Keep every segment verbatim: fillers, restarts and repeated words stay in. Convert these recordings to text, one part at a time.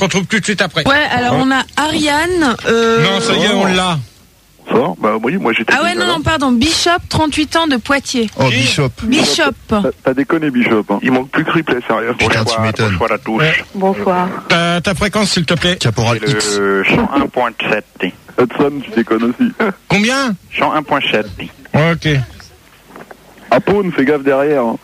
retrouve tout de suite après. Ouais, alors on a Ariane. Euh... Non, ça y est, on l'a. Ça bah oui, moi j'étais. Ah ouais, non, non, pardon, Bishop, trente-huit ans de Poitiers. Oh, Bishop. Bishop. T'as, t'as déconné, Bishop. Hein. Il manque plus que replay, sérieux. Putain, tu m'étonnes. Bonsoir à tous. Ouais. Bonsoir. Ta, ta fréquence, s'il te plaît. Caporal X. Le cent un point sept. Hudson, tu déconnes aussi. Combien? cent un point sept. Ok. Apone, fais gaffe derrière. Hein.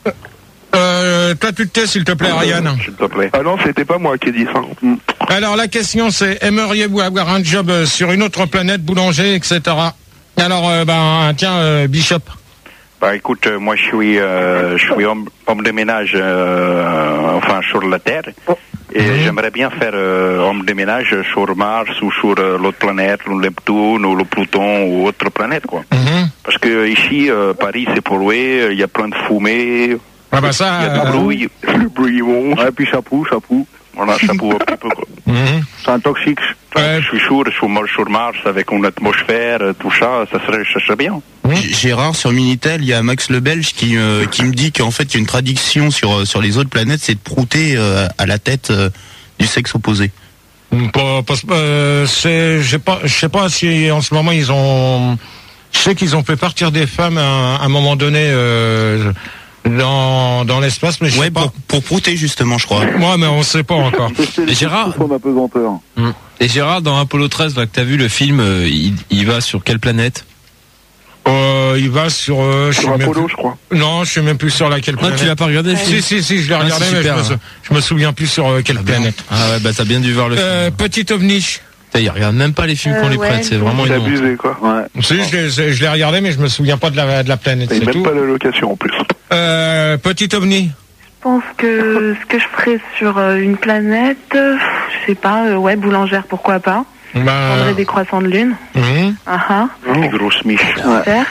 Euh, toi, tu te tais, s'il te plaît, Ariane. S'il te plaît. Ah non, c'était pas moi qui ai dit ça. Mm. Alors, la question, c'est, aimeriez-vous avoir un job euh, sur une autre planète, boulanger, et cetera. Alors, euh, ben, tiens, euh, Bishop. Bah écoute, euh, moi je suis, euh, je suis homme, homme de ménage, euh, enfin sur la Terre, et Mhm. j'aimerais bien faire euh, homme de ménage sur Mars ou sur euh, l'autre planète, le Neptune ou le Pluton ou autre planète quoi. Mhm. Parce que ici, euh, Paris c'est pollué, il y a plein de fumée, Ah bah ça, il y a euh, du bruit, Le bruit bon. Ouais, puis chapeau, chapeau. voilà, chapeau un petit peu quoi. mhm. C'est un toxique. Ouais. Je suis sûr, sur, sur Mars avec une atmosphère, tout ça, ça serait, ça serait bien. G- Gérard, sur Minitel, il y a Max le Belge qui, euh, qui me dit qu'en fait, il y a une traduction sur, sur les autres planètes, c'est de prouter euh, à la tête euh, du sexe opposé. Pas, pas, euh, c'est, j'ai pas, je sais pas si en ce moment ils ont, je sais qu'ils ont fait partir des femmes à, à un moment donné euh, dans dans l'espace, mais je Ouais, sais pas. pour, pour prouter justement, je crois. Moi, mais on sait pas encore. Et Gérard, Son apesanteur. et Gérard, dans Apollo treize, là, que t'as vu le film, euh, il, il va sur quelle planète? Euh, il va sur, euh, je sais Sur même Apollo, plus- je crois. Non, je sais même plus sur laquelle Non, planète. tu l'as pas regardé le film? Si, si, si, je l'ai Ah, regardé, c'est mais je super, me, hein. sou- je me souviens plus sur euh, quelle planète. Ah ouais, bah t'as bien dû voir le Euh, film. petit ovni. Putain, il regarde même pas les films qu'on Euh, lui ouais, prête, c'est donc- vraiment C'est une honte. abusé, quoi. Ouais. Si, je l'ai, je l'ai regardé, mais je me souviens pas de la, de la planète, Et c'est même tout. pas la location en plus. Euh, petit ovni. Je pense que ce que je ferais sur euh, une planète, euh, je sais pas, euh, ouais, boulangère, pourquoi pas. Je prendrais Ben, des croissants de lune. mhm. Ah ah, Les grosses miches. super.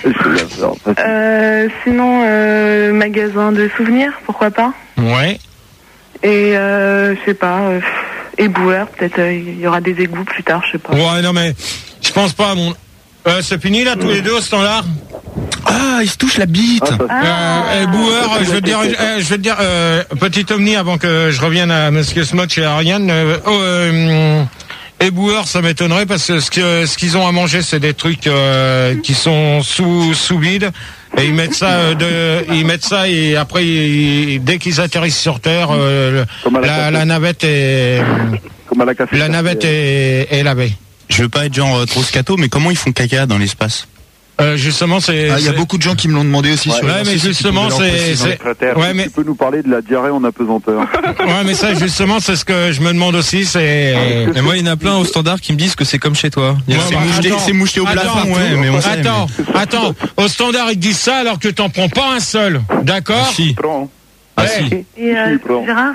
Euh, sinon, euh, magasin de souvenirs, pourquoi pas. Ouais. Et euh, je sais pas, euh, éboueur, peut-être euh, il y aura des égouts plus tard, je sais pas. Ouais, non, mais je pense pas à mon. Euh, c'est fini là, tous les deux au standard. Ah, il se touche la bite. Ah, ça, Euh, et Boueur, je veux te dire, euh, je veux te dire, euh, petit ovni avant que je revienne à Monsieur Smotch et Ariane. Euh, oh, euh, et Boueur, ça m'étonnerait parce que ce que ce qu'ils ont à manger, c'est des trucs euh, qui sont sous sous vide. Et ils mettent ça euh, de, ils mettent ça et après ils- dès qu'ils atterrissent sur Terre, euh, Comme à la la, café. la navette est Comme à la café. la navette est, est lavée. Je veux pas être genre euh, trop scato, mais comment ils font caca dans l'espace? Euh, justement, c'est. Ah, il y a c'est- beaucoup de gens qui me l'ont demandé aussi Ouais, sur les Ouais, mais réseaux, si tu justement, pouvais leur c'est, préciser. c'est, Cratère. ouais, mais, Tu peux nous parler de la diarrhée en apesanteur. ouais, mais ça, justement, c'est ce que je me demande aussi, c'est. Et moi, il y en a plein au standard qui me disent que c'est comme chez toi. Il y a- Ouais, C'est bah, moucheté, attends, c'est moucheté au attends, plafond, ouais, mais on sait. Attends, attends, au standard, ils disent ça alors que t'en prends pas un seul. D'accord? Ah, si. Prends. Ah, Ouais. si. Et euh, Si, prends. Gérard,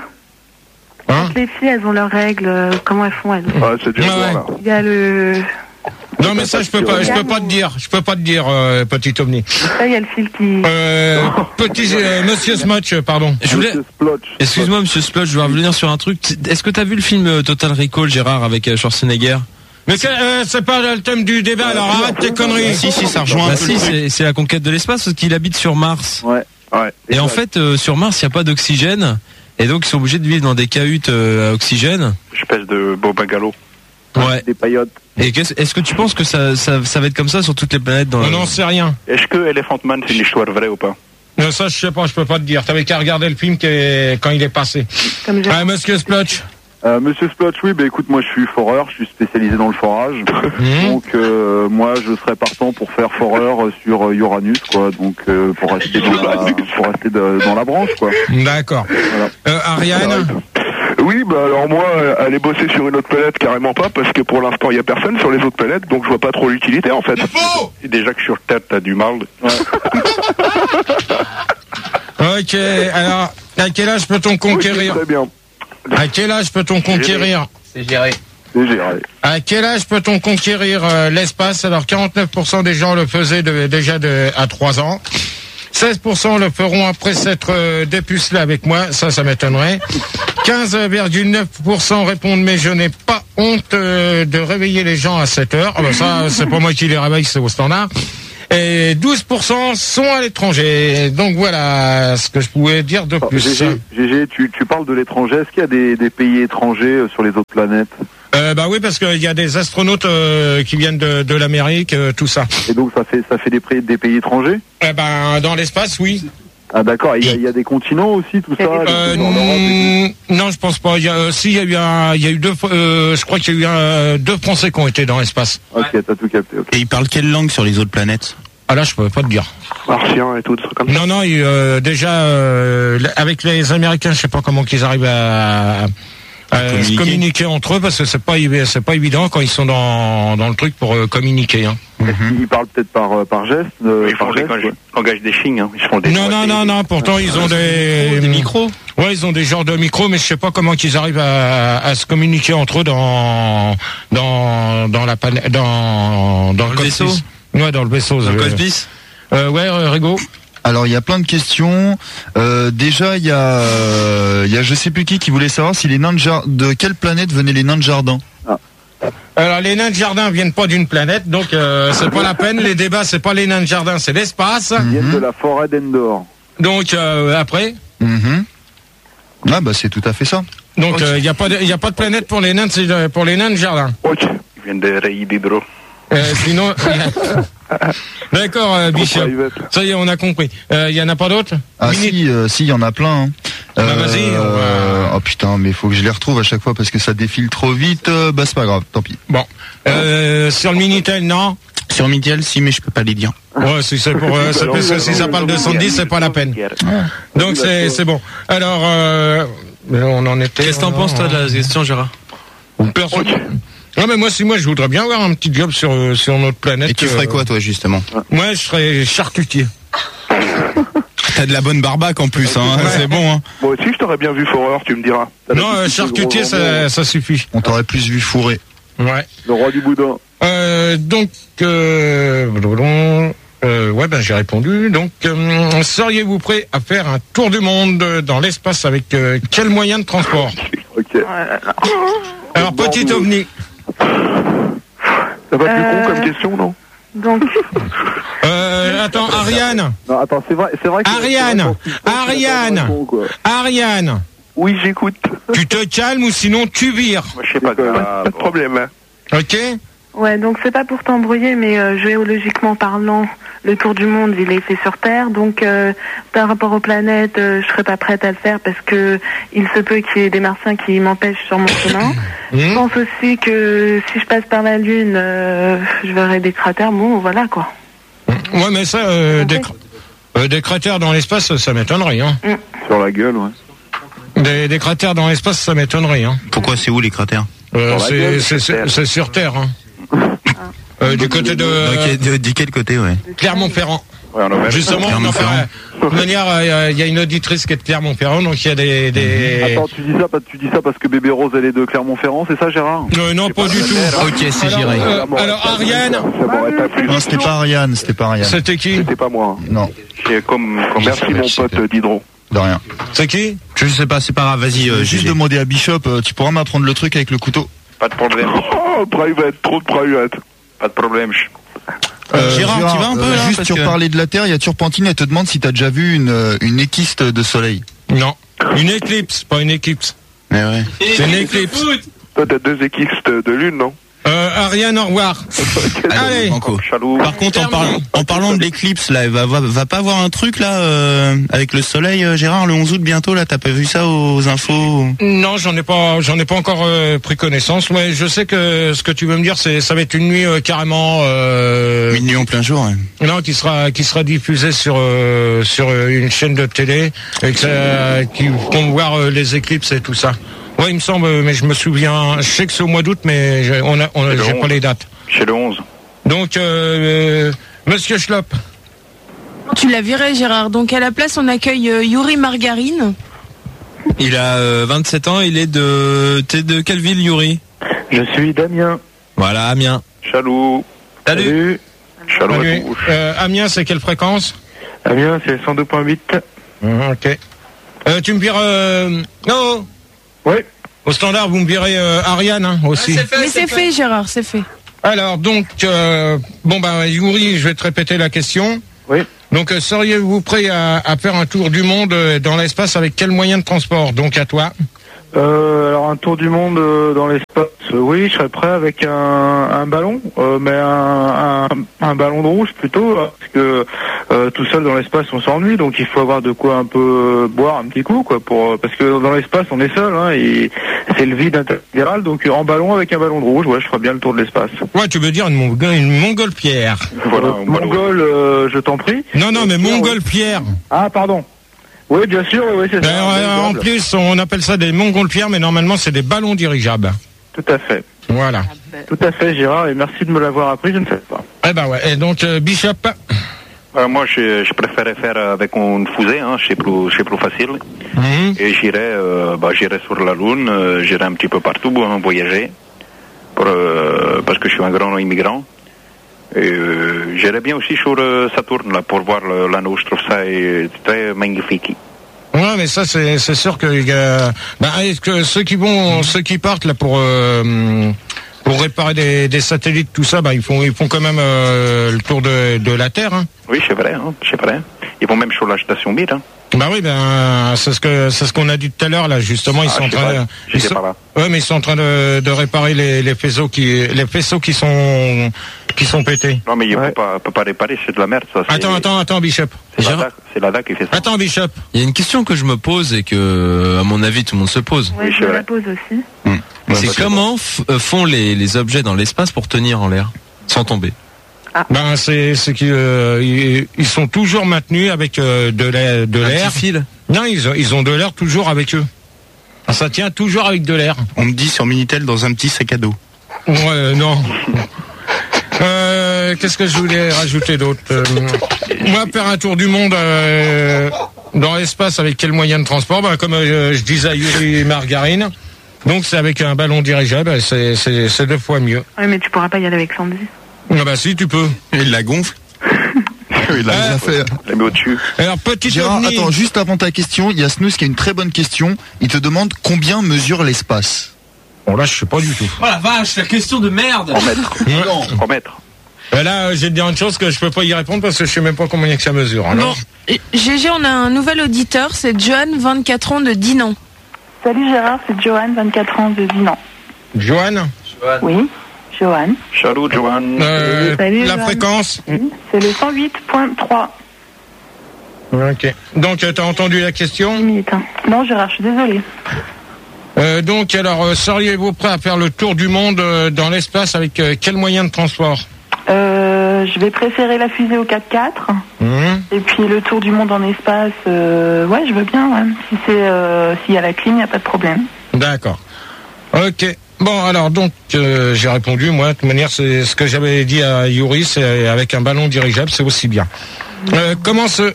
Hein? les filles, elles ont leurs règles, euh, comment elles font elles? Ah, c'est dur Ouais, à voir, ouais. là. Il y a le... Non, mais ça, je peux pas, je peux pas te dire, je peux pas te dire, euh, petit ovni. Là, il y a le fil qui... Euh, petit, euh, monsieur Smotch, pardon. Je voulais, Monsieur Splotch. excuse-moi, monsieur Splotch, je vais revenir sur un truc. Est-ce que t'as vu le film euh, Total Recall, Gérard, avec euh, Schwarzenegger? Mais c'est, euh, c'est pas le thème du débat, alors arrête tes conneries. Si, si, ça rejoint un Bah peu. si, le- c'est c'est la conquête de l'espace parce qu'il habite sur Mars. Ouais. Ouais. Et en fait, euh, sur Mars, il n'y a pas d'oxygène. Et donc, ils sont obligés de vivre dans des cahutes euh, à oxygène. Espèce de beau bagalo. Ouais. Des paillotes. Et qu'est-ce- est-ce que tu penses que ça, ça, ça va être comme ça sur toutes les planètes dans On le... n'en sait rien. Est-ce que Elephant Man c'est une histoire vraie ou pas? Non, ça, je sais pas, je peux pas te dire. T'avais qu'à regarder le film qui est- quand il est passé. Comme Gérard. Ouais, monsieur Splotch. Euh, Monsieur Splotch, oui, bah écoute, moi je suis foreur, je suis spécialisé dans le forage. Mhm. Donc euh, moi je serais partant pour faire foreur sur euh, Uranus, quoi. Donc euh, pour rester dans la, pour rester de- dans la branche, quoi. D'accord. Voilà. Euh, Ariane. Oui, bah alors moi, euh, aller bosser sur une autre planète, carrément pas, parce que pour l'instant, il y a personne sur les autres planètes, donc je vois pas trop l'utilité, en fait. Et déjà que sur Terre t'as du mal. Ok, alors, à quel âge peut-on conquérir? Oui, très bien. À quel âge peut-on conquérir? C'est géré. C'est géré. À quel âge peut-on conquérir euh, l'espace? Alors, quarante-neuf pour cent des gens le faisaient de- déjà de, à trois ans. seize pour cent le feront après s'être euh, dépucelé avec moi, ça, ça m'étonnerait. quinze virgule neuf pour cent répondent mais je n'ai pas honte euh, de réveiller les gens à sept heures. Ah ben ça, c'est pas moi qui les réveille, c'est au standard. et douze pour cent sont à l'étranger. Donc voilà ce que je pouvais dire de plus. G G, G G, tu, tu parles de l'étranger. Est-ce qu'il y a des, des pays étrangers sur les autres planètes? Euh, bah oui, parce qu'il y a des astronautes euh, qui viennent de, de l'Amérique, euh, tout ça. Et donc ça fait ça fait des, des pays étrangers? Eh ben dans l'espace, oui. Ah d'accord, il y, a, il y a des continents aussi, tout ça. Euh, n- non, je pense pas. Il y a, euh, si, il y a eu un, il y a eu deux, euh, je crois qu'il y a eu un, deux Français qui ont été dans l'espace. Ok, t'as tout capté. Okay. Et ils parlent quelle langue sur les autres planètes? Ah là, je peux pas te dire. Martien et tout, comme ça. Non, non, il, euh, déjà euh, avec les Américains, je sais pas comment qu'ils arrivent à, à Euh, se communiquer entre eux, parce que c'est pas c'est pas évident quand ils sont dans dans le truc pour euh, communiquer. Hein. Mm-hmm. Ils parlent peut-être par par geste. Euh, ils font des langage des signes. Hein. Ils font des non non non non. Pourtant ils ont des des micros. Ouais, ils ont des genres de micros, mais je sais pas comment qu'ils arrivent à, à se communiquer entre eux dans dans dans la pan... dans dans, dans le, le vaisseau. Ouais, dans le vaisseau. Dans le euh, Cosbis. Euh, ouais, euh, Rigo. Alors il y a plein de questions. Euh, déjà il y a, euh, il y a je sais plus qui qui voulait savoir si les nains de jar- de quelle planète venaient les nains de jardin. Ah. Alors les nains de jardin viennent pas d'une planète, donc euh, c'est pas la peine. Les débats c'est pas les nains de jardin, c'est l'espace. Ils viennent de la forêt d'Endor. Donc euh, après. Mm-hmm. Ah bah c'est tout à fait ça. Donc il okay. euh, y a pas il y a pas de planète pour les nains de, pour les nains de jardin. Ok. Ils viennent de Rey d'Hydro. Euh, sinon, d'accord, euh, Bishop. Ça y est, on a compris. Il euh, y en a pas d'autres? Ah Minute. si, euh, si, il y en a plein. Hein. Bah, euh, vas-y. On va... Oh putain, mais faut que je les retrouve à chaque fois parce que ça défile trop vite. Euh, bah c'est pas grave, tant pis. Bon, euh, sur le Minitel, non? Sur Minitel, si, mais je peux pas les dire. Ouais, si c'est pour, euh, c'est parce que si ça parle de cent dix, c'est pas la peine. Donc c'est c'est bon. Alors, euh, on en était. Qu'est-ce que t'en penses toi de la question, Gérard? Personne. Non mais moi si moi je voudrais bien avoir un petit job sur sur notre planète. Et tu ferais quoi toi justement? Moi je serais charcutier. T'as de la bonne barbaque en plus, hein. Ouais. C'est bon. Hein. Moi aussi je t'aurais bien vu fourreur, tu me diras. Non, euh, charcutier ça, ça suffit. On t'aurait plus vu fourré. Ouais. Le roi du boudin. Euh, donc euh, euh, ouais ben j'ai répondu. Donc euh, seriez-vous prêt à faire un tour du monde dans l'espace avec euh, quel moyen de transport? Ok. Alors petit ovni. Ça va plus euh... con comme question, non? Donc. Euh, attends, Ariane. Non, attends, c'est vrai, c'est vrai que Ariane, Ariane, con, Ariane. Oui, j'écoute. Tu te calmes ou sinon tu vires. Moi, je sais pas. Pas de problème. Hein. Ok. Ouais, donc c'est pas pour t'embrouiller, mais euh, géologiquement parlant, le tour du monde, il est fait sur Terre. Donc, euh, par rapport aux planètes, euh, je serais pas prête à le faire parce que il se peut qu'il y ait des Martiens qui m'empêchent sur mon chemin. Mmh. Je pense aussi que si je passe par la Lune, euh, je verrai des cratères. Bon, voilà quoi. Ouais, mais ça, euh, des, cr- euh, des cratères dans l'espace, ça m'étonnerait. Hein. Mmh. Sur la gueule, ouais. Des, des cratères dans l'espace, ça m'étonnerait. Hein. Pourquoi c'est où les cratères? euh, c'est, gueule, c'est, c'est, c'est sur Terre. Hein. Euh, du côté de, euh, de, de, de quel côté, ouais. Clermont-Ferrand. Ouais, on justement, on en fait, de toute manière, il euh, y a une auditrice qui est de Clermont-Ferrand, donc il y a des, des... Attends, tu dis ça, tu dis ça parce que bébé Rose elle est de Clermont-Ferrand, c'est ça, Gérard? euh, Non, pas, pas du tout. Ok, c'est alors, Gérard. Euh, alors Ariane. Non, c'était pas Ariane, c'était pas Ariane. C'était qui? C'était pas moi. Non. C'est comme, comme merci mon pote d'Hydro. De rien. C'est qui? Je sais pas, c'est pas grave. Vas-y. Euh, juste demander à Bishop, euh, tu pourras m'apprendre le truc avec le couteau? Pas de problème. Oh, private, trop de private. Pas de problème. Euh, Gérard, Gérard, tu vas un peu euh, là, juste tu que... reparlais de la Terre, il y a Turpentine, elle te demande si t'as déjà vu une, une équiste de soleil. Non, une éclipse, pas une éclipse. Mais ouais. C'est une éclipse. Toi t'as deux équixtes de lune, non? Euh, Ariane, au revoir. Allez. Allez. Par contre, en, parlant, en parlant de l'éclipse, là, va, va, va pas avoir un truc là euh, avec le soleil, euh, Gérard, le onze août bientôt là. T'as pas vu ça aux infos? Non, j'en ai pas, j'en ai pas encore euh, pris connaissance. Mais je sais que ce que tu veux me dire, c'est ça va être une nuit euh, carrément. Euh, une nuit en plein jour. Ouais. Non, qui sera qui sera diffusée sur euh, sur une chaîne de télé et que ça, qui vont voir euh, les éclipses et tout ça. Ouais, il me semble, mais je me souviens. Je sais que c'est au mois d'août, mais j'ai, on a, on a, j'ai pas les dates. C'est le onze. Donc, euh, euh, Monsieur Schlop. Tu l'as viré, Gérard. Donc, à la place, on accueille euh, Yuri Margarine. Il a euh, vingt-sept ans. Il est de. T'es de quelle ville, Yuri? Je suis Damien. Voilà, Amiens. Chalou. Salut. Salut. Chalou. Salut. Euh, Amiens, c'est quelle fréquence? Amiens, c'est cent deux point huit. Mmh, ok. Euh, tu me vires. Euh... Non. Oui. Au standard, vous me virez euh, Ariane hein, aussi. Ah, c'est fait, Mais c'est, c'est fait. fait, Gérard, c'est fait. Alors, donc, euh, bon, bah, Yuri, je vais te répéter la question. Oui. Donc, euh, seriez-vous prêt à, à faire un tour du monde euh, dans l'espace avec quel moyen de transport? Donc, à toi. Euh, alors un tour du monde euh, dans l'espace, euh, oui, je serais prêt avec un, un ballon, euh, mais un, un, un ballon de rouge plutôt, là, parce que euh, tout seul dans l'espace on s'ennuie, donc il faut avoir de quoi un peu euh, boire un petit coup, quoi, pour parce que dans l'espace on est seul, hein, et c'est le vide intégral, donc en ballon avec un ballon de rouge, ouais, je ferais bien le tour de l'espace. Ouais, tu veux dire une, Mongole, une montgolfière. Voilà, euh, Mongole, euh, je t'en prie. Non, non, mais montgolfière. Ah, pardon. Oui, bien sûr, oui, oui c'est ça. Euh, en plus, on appelle ça des montgolfières, mais normalement, c'est des ballons dirigeables. Tout à fait. Voilà. Tout à fait, Gérard, et merci de me l'avoir appris, je ne sais pas. Eh ben ouais, et donc, euh, Bishop euh, Moi, je, je préférais faire avec une fusée, hein, c'est plus, c'est plus facile. Mmh. Et j'irai, euh, bah, j'irai sur la Lune, euh, j'irai un petit peu partout, hein, voyager, pour, euh, parce que je suis un grand immigrant. Et euh, j'irai bien aussi sur euh, Saturne là pour voir le, l'anneau. Je trouve ça euh, très magnifique. Ouais, mais ça c'est c'est sûr que euh, bah, est-ce que ceux qui vont ceux qui partent là pour euh, pour réparer des, des satellites tout ça, bah ils font ils font quand même euh, le tour de de la Terre. Hein. Oui, c'est vrai, hein, c'est vrai. Ils vont même sur la station Mir. Hein. Bah oui, ben c'est ce que c'est ce qu'on a dit tout à l'heure là. Justement, ils ah, sont en train. Pas, ils sont, ouais, mais ils sont en train de, de réparer les, les faisceaux qui les faisceaux qui sont qui sont pétés. Non, mais il ne ouais. peut pas, peut pas réparer, c'est de la merde ça. C'est... Attends, attends, attends, Bishop. C'est l'A D A, c'est l'A D A qui fait ça. Attends, Bishop. Il y a une question que je me pose et que, à mon avis, tout le monde se pose. Oui, je me la pose aussi. Mmh. Ouais, c'est bah, comment f- euh, font les, les objets dans l'espace pour tenir en l'air sans tomber? Ah. Ben c'est c'est qu'ils euh, ils, ils sont toujours maintenus avec euh, de l'air de Un l'air. petit fil. Non, ils ont ils ont de l'air toujours avec eux. Ça tient toujours avec de l'air. On me dit sur Minitel dans un petit sac à dos. Ouais, non. euh, qu'est-ce que je voulais rajouter d'autre euh, Moi, faire un tour du monde euh, dans l'espace avec quel moyen de transport? Ben, comme euh, je disais à Yuri Margarine, donc c'est avec un ballon dirigeable, c'est c'est c'est deux fois mieux. Oui, mais tu pourras pas y aller avec Sandy. Ah bah si, tu peux. Il la gonfle. Il l'a déjà fait. La met au-dessus. Alors, petit Gérard, ovni. attends, juste avant ta question, il y a Snooze qui a une très bonne question. Il te demande combien mesure l'espace. Bon, là, je sais pas du tout. Oh la vache, la question de merde. En mètres. Ouais. En mètres. Euh, Là, j'ai dit une chose que je peux pas y répondre parce que je sais même pas combien que ça mesure. Alors. Bon, G G, on a un nouvel auditeur, c'est Johan, vingt-quatre ans de Dinan. Salut Gérard, c'est Johan, vingt-quatre ans de Dinan. Johan, Oui, Johan. Salut, Johan. euh, Salut, la Johan. fréquence. C'est le cent huit point trois. Ok. Donc, euh, t'as entendu la question. dix minutes. Hein. Non Gérard, je suis désolée. Euh, donc, alors, euh, seriez-vous prêt à faire le tour du monde euh, dans l'espace avec euh, quel moyen de transport? Euh, je vais préférer la fusée au quatre quatre. Mmh. Et puis le tour du monde en espace, euh, ouais, je veux bien. Ouais. Si c'est, euh, s'il y a la clim, il n'y a pas de problème. D'accord. Ok. Bon, alors, donc, euh, j'ai répondu, moi, de toute manière, c'est ce que j'avais dit à Yuri, c'est avec un ballon dirigeable, c'est aussi bien. Euh, comment se...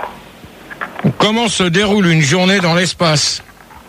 Comment se déroule une journée dans l'espace?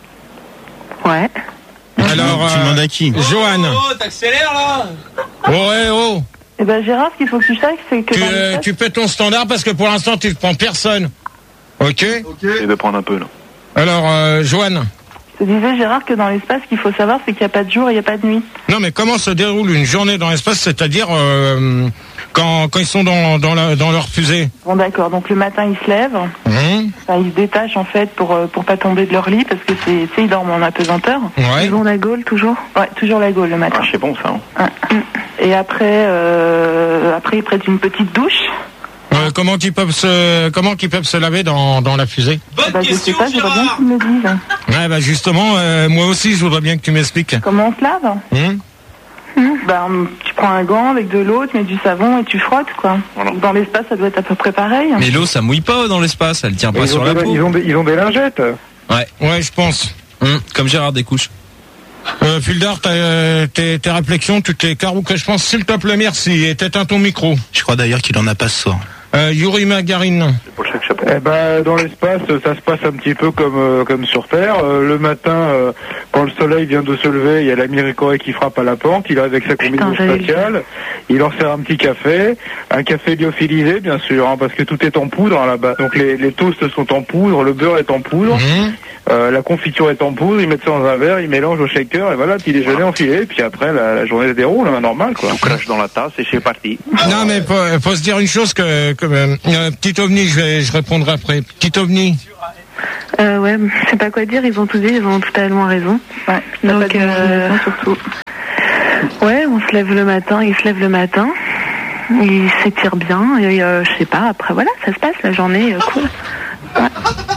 Ouais. Alors, Tu euh, demandes à qui? Johan. Oh, t'accélères là. Oh, ouais, oh. Et ben Gérard, ce qu'il faut que tu saches, c'est que Tu, dans euh, l'espace- tu fais ton standard parce que pour l'instant, tu ne prends personne. Ok? Et de prendre un peu, là. Alors, euh, Johan. je te disais Gérard que dans l'espace, ce qu'il faut savoir, c'est qu'il n'y a pas de jour et il n'y a pas de nuit. Non, mais comment se déroule une journée dans l'espace, c'est-à-dire euh, quand, quand ils sont dans, dans, la, dans leur fusée? Bon d'accord, donc le matin ils se lèvent, Hum, enfin, ils se détachent en fait pour euh, pour pas tomber de leur lit parce que c'est, tu sais, ils dorment en apesanteur. Ouais. Ils ont la gaule toujours. Ouais, toujours la gaule le matin. Ah, c'est bon, ça. Hein. Et après, euh, après ils prennent une petite douche. Euh, comment qu'ils peuvent se comment qu'ils peuvent se laver dans, dans la fusée? Bonne Bah, je sais question, pas, j'aimerais bien Gérard. qu'ils me le disent. Ouais, bah justement, euh, moi aussi, je voudrais bien que tu m'expliques. Comment on se lave? Hum. Bah, tu prends un gant avec de l'eau, tu mets du savon et tu frottes quoi. Voilà. Dans l'espace, ça doit être à peu près pareil. Mais l'eau, ça mouille pas dans l'espace, elle tient pas Ils sur ont, la des, peau. ils, ont des, ils ont des lingettes. Ouais. Ouais, je pense. Hum, comme Gérard Descouches. Euh, Fildar, t'as, euh, tes, tes réflexions, toutes les carreaux que je pense, s'il te plaît, merci. Et t'éteins ton micro. Je crois d'ailleurs qu'il en a pas ce soir. Euh, Yuri Margarine. C'est pour ça que ça peut. Eh ben, dans l'espace, ça se passe un petit peu comme euh, comme sur Terre. Euh, le matin, euh, quand le soleil vient de se lever, il y a l'ami Corée qui frappe à la porte, il arrive avec sa combinaison Putain, j'allais spatiale, il leur sert un petit café, un café lyophilisé bien sûr, hein, parce que tout est en poudre hein, là-bas. Donc les, les toasts sont en poudre, le beurre est en poudre, Mmh. euh, la confiture est en poudre, ils mettent ça dans un verre, ils mélangent au shaker et voilà, petit déjeuner enfilé, et puis après la, la journée se déroule, hein, normal quoi. Tout crache dans la tasse et c'est parti. Non, mais faut, faut se dire une chose que, que euh, petit ovni, je, vais, je répondrai après. Petit ovni. Euh, ouais, je sais pas quoi dire, ils ont tout dit, ils ont totalement raison. Ouais, Donc, euh, surtout. Ouais, on se lève le matin, ils se lèvent le matin, ils s'étirent bien, et euh, je sais pas, après voilà, ça se passe, la journée, euh, cool. Ouais.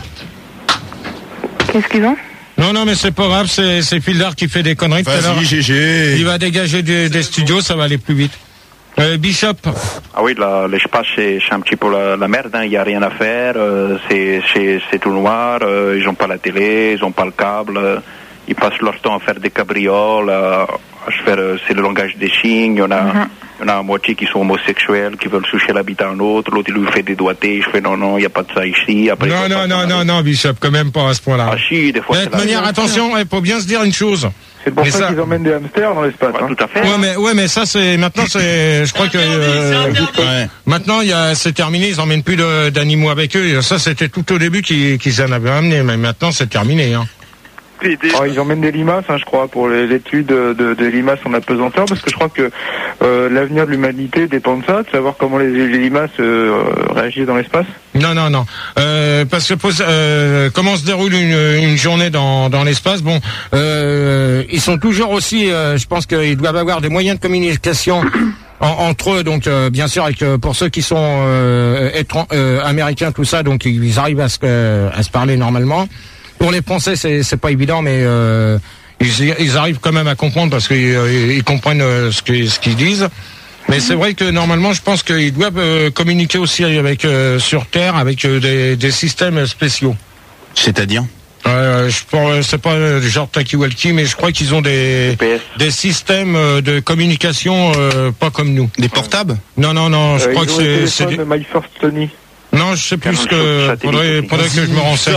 Qu'est-ce qu'ils ont? Non, non, mais c'est pas grave, c'est, c'est Fildar qui fait des conneries tout à l'heure. Vas-y, G G. Il va dégager des, des studios, ça va aller plus vite. Euh, Bishop. Ah oui, la- l'espace c'est c'est un petit peu la, la merde, hein. Il n'y a rien à faire, euh, c'est, c'est, c'est tout noir, euh, ils n'ont pas la télé, ils n'ont pas le câble, euh, ils passent leur temps à faire des cabrioles, à, à se faire, euh, c'est le langage des signes, il y en a, Mm-hmm. il y en a à moitié qui sont homosexuels, qui veulent toucher l'habit à un autre, l'autre il lui fait des doigtés, je fais non, non, il n'y a pas de ça ici. Après, Non, non, non, non, non, Bishop, quand même pas à ce point-là. Ah si, des fois De c'est toute la manière, attention, il faut bien se dire une chose. C'est pour Mais ça, ça- qu'ils emmènent des hamsters dans l'espace. Ouais, hein. tout à fait. Ouais, mais, ouais, mais ça, c'est, maintenant, c'est, je crois que, euh, Ouais. maintenant, il y a, c'est terminé, ils emmènent plus de, d'animaux avec eux. Ça, c'était tout au début qu'ils, qu'ils en avaient amené, mais maintenant, c'est terminé, hein. Oh, ils emmènent des limaces, hein, je crois, pour les- l'étude de, de, des limaces en apesanteur, parce que je crois que euh, l'avenir de l'humanité dépend de ça, de savoir comment les, les limaces euh, réagissent dans l'espace. Non, non, non. Euh, parce que pose- euh, comment se déroule une, une journée dans, dans l'espace? Bon, euh, ils sont toujours aussi. Euh, je pense qu'ils doivent avoir des moyens de communication en- entre eux. Donc, euh, bien sûr, avec euh, pour ceux qui sont euh, étran- euh, américains, tout ça, donc ils arrivent à se, euh, à se parler normalement. Pour les Français, c'est c'est pas évident, mais euh, ils, ils arrivent quand même à comprendre parce qu'ils euh, ils comprennent euh, ce que- ce qu'ils disent. Mais c'est vrai que normalement, je pense qu'ils doivent euh, communiquer aussi avec euh, sur Terre avec euh, des, des systèmes spéciaux. C'est-à-dire Euh, je pense, c'est pas euh, genre talkie-walkie, mais je crois qu'ils ont des G P S. des systèmes euh, de communication euh, pas comme nous. Des portables? Non, non, non. Je Euh, crois ils que ont les c'est c'est téléphones des- My First Sony. non, je sais plus ce Canon que satellite faudrait, aussi. faudrait que je me renseigne.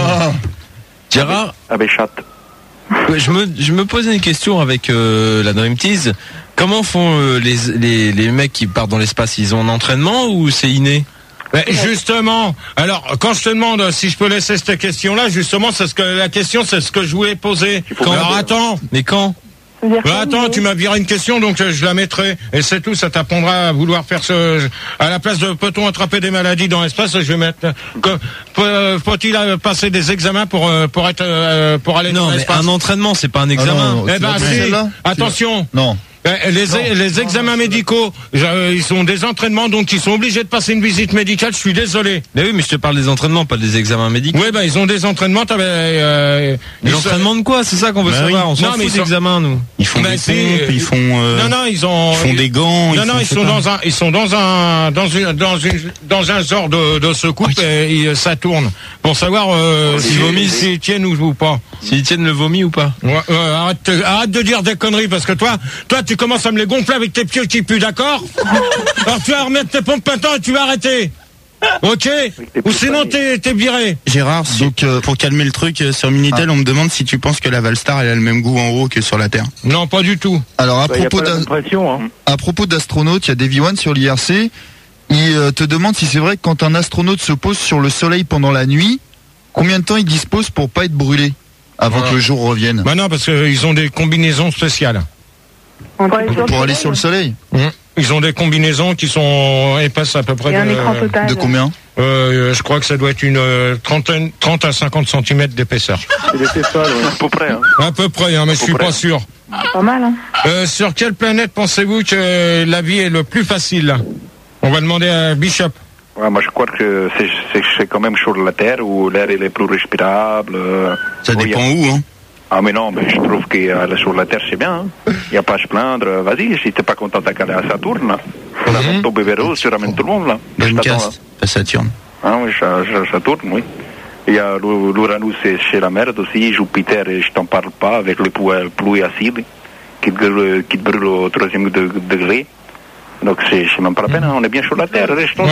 Gérard, Ah ben chat. ouais, je me, je me posais une question avec euh, la Dream Tease. Comment font euh, les, les, les mecs qui partent dans l'espace? Ils ont un entraînement ou c'est inné? Mais justement, alors quand je te demande si je peux laisser cette question-là, justement, c'est ce que la question, c'est ce que je voulais poser. faut Alors garder. attends, Mais quand? bah, attends, tu m'as viré une question, donc euh, je la mettrai. Et c'est tout, ça t'apprendra à vouloir faire ce. À la place de peut-on attraper des maladies dans l'espace, je vais mettre. Que, peut- faut-il euh, passer des examens pour euh, pour être euh, pour aller Non, dans mais l'espace? un entraînement, c'est pas un Ah examen. non, Eh tu ben l'as pris si. celle-là Attention. Non. Eh, Les, les examens médicaux, euh, ils sont des entraînements, donc ils sont obligés de passer une visite médicale. Je suis désolé. Mais oui, mais je te parle des entraînements, pas des examens médicaux. Oui, ben ils ont des entraînements. T'avais. Euh, Des ils- entraînements de quoi? C'est ça qu'on veut Bah savoir. oui. On s'en Non, mais fout ils sont- d'examens, nous. Ils font Ben, des si, pompes, euh, ils font, euh, Non, non, ils ont. ils font des gants. Non, ils non, font, ils je sais sont pas. dans un, ils sont dans un, dans une, dans une, dans un genre de, de secoupe et, ils- ça tourne pour savoir euh, s'ils vomissent, s'ils tiennent ou, ou pas. S'ils tiennent le vomi ou pas? Ouais, ouais, arrête, te- arrête de dire des conneries parce que toi, toi, tu commences à me les gonfler avec tes pieds qui puent, d'accord? Alors tu vas remettre tes pompes maintenant et tu vas arrêter. Ok? Ou sinon t'es, t'es viré. Gérard, si- Donc, euh, pour calmer le truc, euh, sur Minitel, on me demande si tu penses que la Valstar, elle a le même goût en haut que sur la Terre. Non, pas du tout. Alors, à Bah, y a propos pas la d'as- même pression, hein. à propos d'astronautes, il y a Davy One sur l'I R C. Il euh, te demande si c'est vrai que quand un astronaute se pose sur le soleil pendant la nuit, combien de temps il dispose pour pas être brûlé avant Voilà. que le jour revienne. Bah non, parce qu'ils ont des combinaisons spéciales. Pour aller sur le soleil. Hum. Ils ont des combinaisons qui sont épaisses à peu près Et un de, écran total. De combien? euh, je crois que ça doit être une euh, trentaine, trente à cinquante centimètres d'épaisseur. C'est des Tefal, ouais. À peu près, hein. À peu près, hein, mais je suis près. pas sûr. Pas mal, hein. Euh, sur quelle planète pensez-vous que la vie est le plus facile? On va demander à Bishop. Ouais, moi je crois que c'est, c'est, c'est quand même sur la Terre où l'air il est plus respirable. euh, Ça oui, dépend y a- où, hein. Ah mais non, mais je trouve que euh, sur la Terre c'est bien. Il n'y a pas à se plaindre. Vas-y, si t'es pas content t'as qu'à aller à Saturne. Tu ramènes ton bébé rose, tu ramènes tout le monde là. Je t'attends, là. Dreamcast, pas Saturne. Ah oui, ça, ça, ça tourne, oui. Il y a l'U- l'Uranus, c'est chez la merde aussi. Jupiter, et je t'en parle pas, avec le pou- pluie acide qui te brûle, qui te brûle au troisième de- degré. Donc c'est c'est même pas la peine, hein. On est bien sur la Terre, restons-y. Ouais. Hein.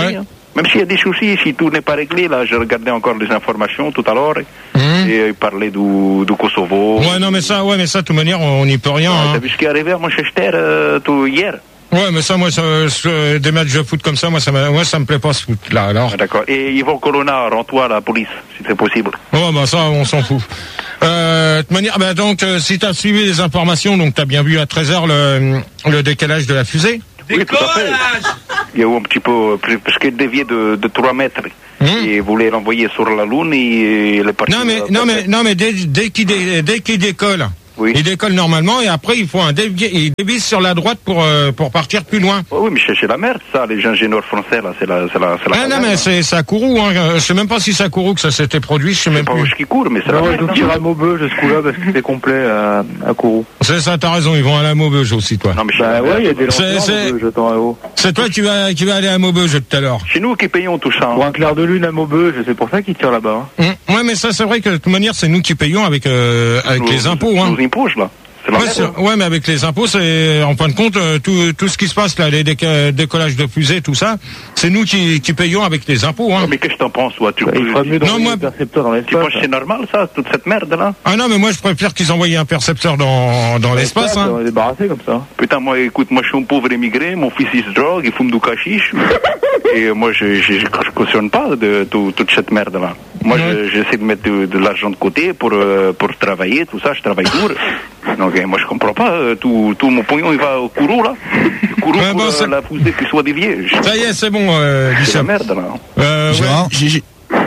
Même s'il y a des soucis, si tout n'est pas réglé, là, je regardais encore les informations tout à l'heure, Mmh. et il parlait du, du Kosovo. Ouais, non, mais ça, ouais, mais ça, de toute manière, on n'y peut rien. Ouais, hein. T'as vu ce qui est arrivé à Manchester euh, tout hier? Ouais, mais ça, moi, ça, ce- des matchs de foot comme ça, moi, ça, m'a- moi, ça me plaît pas ce foot là. Alors. Ah, d'accord. Et Yvon Colonna, rends-toi à la police, si c'est possible. Ouais, bah ça, on s'en fout. Euh, de toute manière, bah donc, euh, si t'as suivi les informations, donc t'as bien vu à treize heures le, le décalage de la fusée. Oui, tout à fait. Il y a eu un petit peu, parce qu'il déviait de, de trois mètres. Mmh. Et voulait l'envoyer sur la Lune et il est parti. Non, mais, euh, non, mais, non, mais dès, dès qu'il dé- dès qu'il décolle, Oui. il décolle normalement et après il faut un dévier, il dévisse sur la droite pour euh, pour partir plus loin. Oh, oui, mais c'est c'est la merde, ça, les ingénieurs français, là, c'est la, c'est la, c'est la. Ah non, mais c'est c'est à Kourou, hein. Je sais même pas si c'est à Kourou que ça s'était produit, je sais même pas où plus. je qui court, mais c'est la Non, ils merde. ont tiré à Maubeuge ce coup-là parce que c'était complet à, à Kourou. C'est ça, t'as raison, ils vont aller à Maubeuge aussi, toi. Non, mais c'est Bah la ouais, il y a merde. des C'est- lanceurs c'est- à Maubeuge, attends, là-haut. C'est toi qui vas qui vas aller à Maubeuge tout à l'heure. C'est nous qui payons tout ça. Pour hein. un clair de lune à Maubeuge, c'est pour ça qu'ils tirent là-bas. hein. Hum, Ouais, mais ça c'est vrai que de toute manière c'est nous qui payons avec euh, avec Nous- les impôts, hein. Nous impôts, là. C'est la Ouais, merde. c'est- ouais, mais avec les impôts, c'est en fin de compte euh, tout tout ce qui se passe là, les déca- décollages de fusées, tout ça, c'est nous qui qui payons avec les impôts, hein. Mais qu'est-ce que t'en penses, toi? Tu, Bah, il ferait mieux Non, d'envoyer moi- un percepteur dans tu penses l'espace. que c'est normal, ça, toute cette merde, là? Ah non, mais moi je préfère qu'ils envoient un percepteur dans dans l'espace, On hein. va débarrasser comme ça. Putain, moi, écoute, moi, je suis un pauvre émigré, mon fils, il se drogue, il fume du cachiche. Et moi, je, je, je, je cautionne pas de, tout- toute cette merde-là. Moi, je- j'essaie de mettre de, de l'argent de côté pour, euh, pour travailler, tout ça, je travaille dur. Donc, euh, moi, je comprends pas, euh, tout, tout mon pognon, il va au Kourou, là. Le Kourou Ouais, pour bon, euh, c'est- la fusée qui soit déviée. Je- Ça y est, c'est bon, euh, C'est la Bicham. merde, là. Euh, ouais. Gérard, j'ai- j'ai-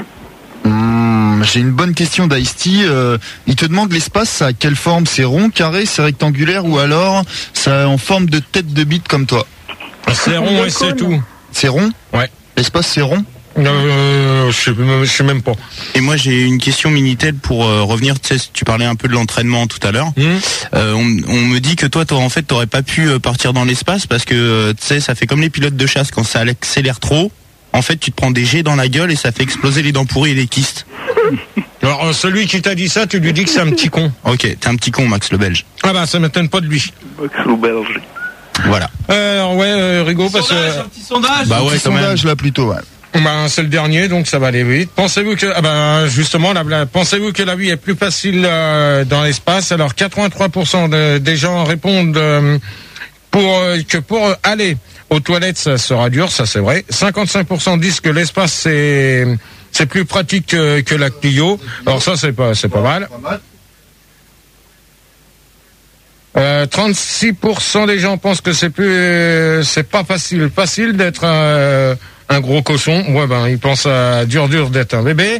Hmm, j'ai une bonne question d'Ice-T. Euh, il te demande l'espace, ça a quelle forme? C'est rond, carré, c'est rectangulaire ou alors ça est en forme de tête de bite comme toi? C'est rond et c'est tout. C'est rond? Ouais. L'espace c'est rond? Euh, je sais je sais même pas. Et moi j'ai une question Minitel pour euh, revenir. Tu sais, tu parlais un peu de l'entraînement tout à l'heure. Hum. Euh, on, on me dit que toi, t'aurais- en fait, t'aurais pas pu euh, partir dans l'espace parce que euh, tu sais, ça fait comme les pilotes de chasse quand ça accélère trop. En fait, tu te prends des jets dans la gueule et ça fait exploser les dents pourries et les kystes. Alors euh, celui qui t'a dit ça, tu lui dis que c'est un petit con. Ok, t'es un petit con, Max le Belge. Ah bah ça m'étonne pas de lui. Sous Belge. Voilà. Euh, alors ouais, euh, Rigaud, parce que Sondage, un petit sondage. Bah ouais, Petit quand même. sondage là plutôt, ouais. bah, c'est le dernier, donc ça va aller vite. Pensez-vous que, ah bah, justement, la, la- pensez-vous que la vie est plus facile euh, dans l'espace? Alors quatre-vingt-trois pour cent de- des gens répondent euh, pour euh, que pour euh, aller aux toilettes, ça sera dur, ça c'est vrai. cinquante-cinq pour cent disent que l'espace c'est c'est plus pratique que, que la Clio. Alors ça c'est pas c'est pas mal. Euh, trente-six pour cent des gens pensent que c'est plus, euh, c'est pas facile, facile d'être un, un gros cochon. Ouais, ben, ils pensent à dur, dur d'être un bébé.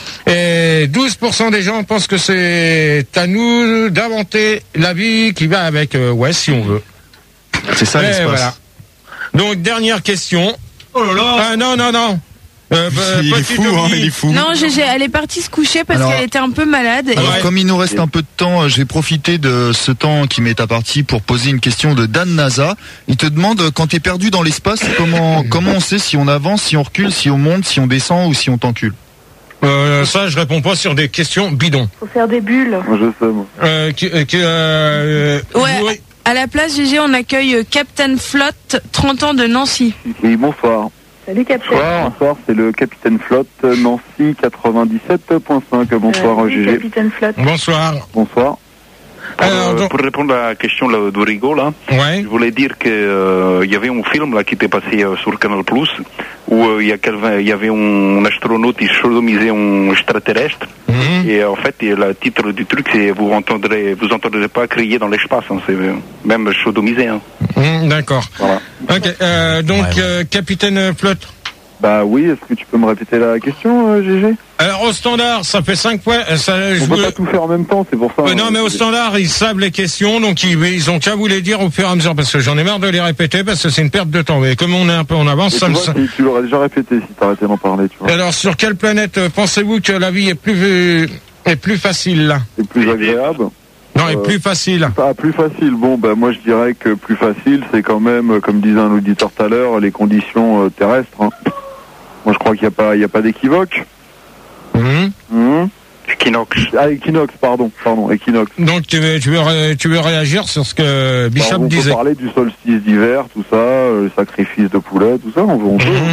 Et douze pour cent des gens pensent que c'est à nous d'inventer la vie qui va avec. Euh, ouais, si on veut. C'est ça Et l'espace. voilà. Donc, dernière question. Oh là là. Ah, non, non, non. Euh, Il est petite fou, hein, Omni. il est fou. Non, Gégé, elle est partie se coucher parce Alors- qu'elle était un peu malade. et- Alors Ouais. comme il nous reste un peu de temps, euh, je vais profiter de ce temps qui m'est imparti pour poser une question de Dan Naza. Il te demande euh, quand tu es perdu dans l'espace, comment comment on sait si on avance, si on recule, si on monte, si on descend ou si on t'encule? Euh, ça, je réponds pas sur des questions bidons. Faut faire des bulles. Moi, je sais, moi. Euh, qui, euh, qui, euh, Ouais. oui. À la place, Gégé, on accueille euh, Captain Flotte, trente ans de Nancy. Oui, bonsoir. Salut Captain. Bonsoir, bonsoir, c'est le capitaine Flotte, Nancy quatre-vingt-dix-sept point cinq. Bonsoir, Euh, oui, G G. Capitaine Flotte. Bonsoir. Bonsoir. Pour, Alors, euh, donc- pour répondre à la question là, de Rigaud, là, Ouais. je voulais dire que euh, il y avait un film là qui était passé euh, sur Canal Plus où euh, il y a quelqu'un- il y avait un astronaute qui sodomisait un extraterrestre Mhm. et en fait et le titre du truc c'est vous entendrez vous entendrez pas crier dans l'espace, hein, c'est euh, même sodomisé. Hein. Mhm, d'accord. Voilà. Ok. Euh, donc, euh, capitaine Flotte. Bah oui, est-ce que tu peux me répéter la question, euh, G G? Alors au standard, ça fait cinq points. euh, Ça, je On peut vous- pas tout faire en même temps, c'est pour ça. Ouais, hein. non, mais au standard, ils savent les questions, donc ils, ils ont qu'à vous les dire au fur et à mesure, parce que j'en ai marre de les répéter, parce que c'est une perte de temps. Mais comme on est un peu en avance, Et ça tu me. vois, si tu l'aurais déjà répété si t'arrêtais d'en parler, tu vois. Alors sur quelle planète euh, pensez-vous que la vie est plus est plus facile là? C'est plus agréable. Non, est Euh, plus facile. Ah, plus facile. Bon, bah moi je dirais que plus facile, c'est quand même, euh, comme disait un auditeur tout à l'heure, les conditions euh, terrestres. hein. Moi je crois qu'il n'y a pas, il y a pas d'équivoque. Mhm. Hum. Equinox. Ah, Equinox, pardon, pardon, Equinox. Donc tu veux tu veux ré- tu veux réagir sur ce que Bishop Bah, on disait. peut parler du solstice d'hiver, tout ça, euh, le sacrifice de poulet, tout ça, on, on peut. Mhm.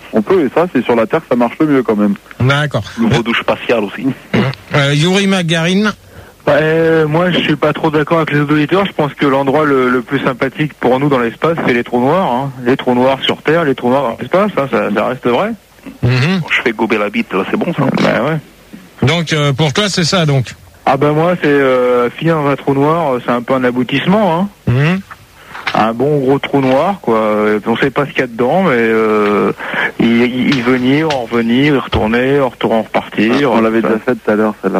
On peut, et ça, c'est sur la Terre que ça marche le mieux quand même. D'accord. Nouveau douche spatiale aussi. Euh, Yuri Gagarin. Euh, moi, je suis pas trop d'accord avec les auditeurs. Je pense que l'endroit le, le plus sympathique pour nous dans l'espace, c'est les trous noirs. Hein. Les trous noirs sur Terre, les trous noirs dans l'espace, hein, ça, ça reste vrai. Mm-hmm. Bon, je fais gober la bite, là, c'est bon ça. Bah ouais. Donc, euh, pour toi, c'est ça, donc. Ah bah moi, c'est euh, finir dans un trou noir, c'est un peu un aboutissement. Hein. Mm-hmm. Un bon gros trou noir, quoi. On sait pas ce qu'il y a dedans, mais euh, y, y venir, en revenir, y retourner, en retourner, en repartir. Ah, on l'avait déjà fait tout à l'heure, celle-là.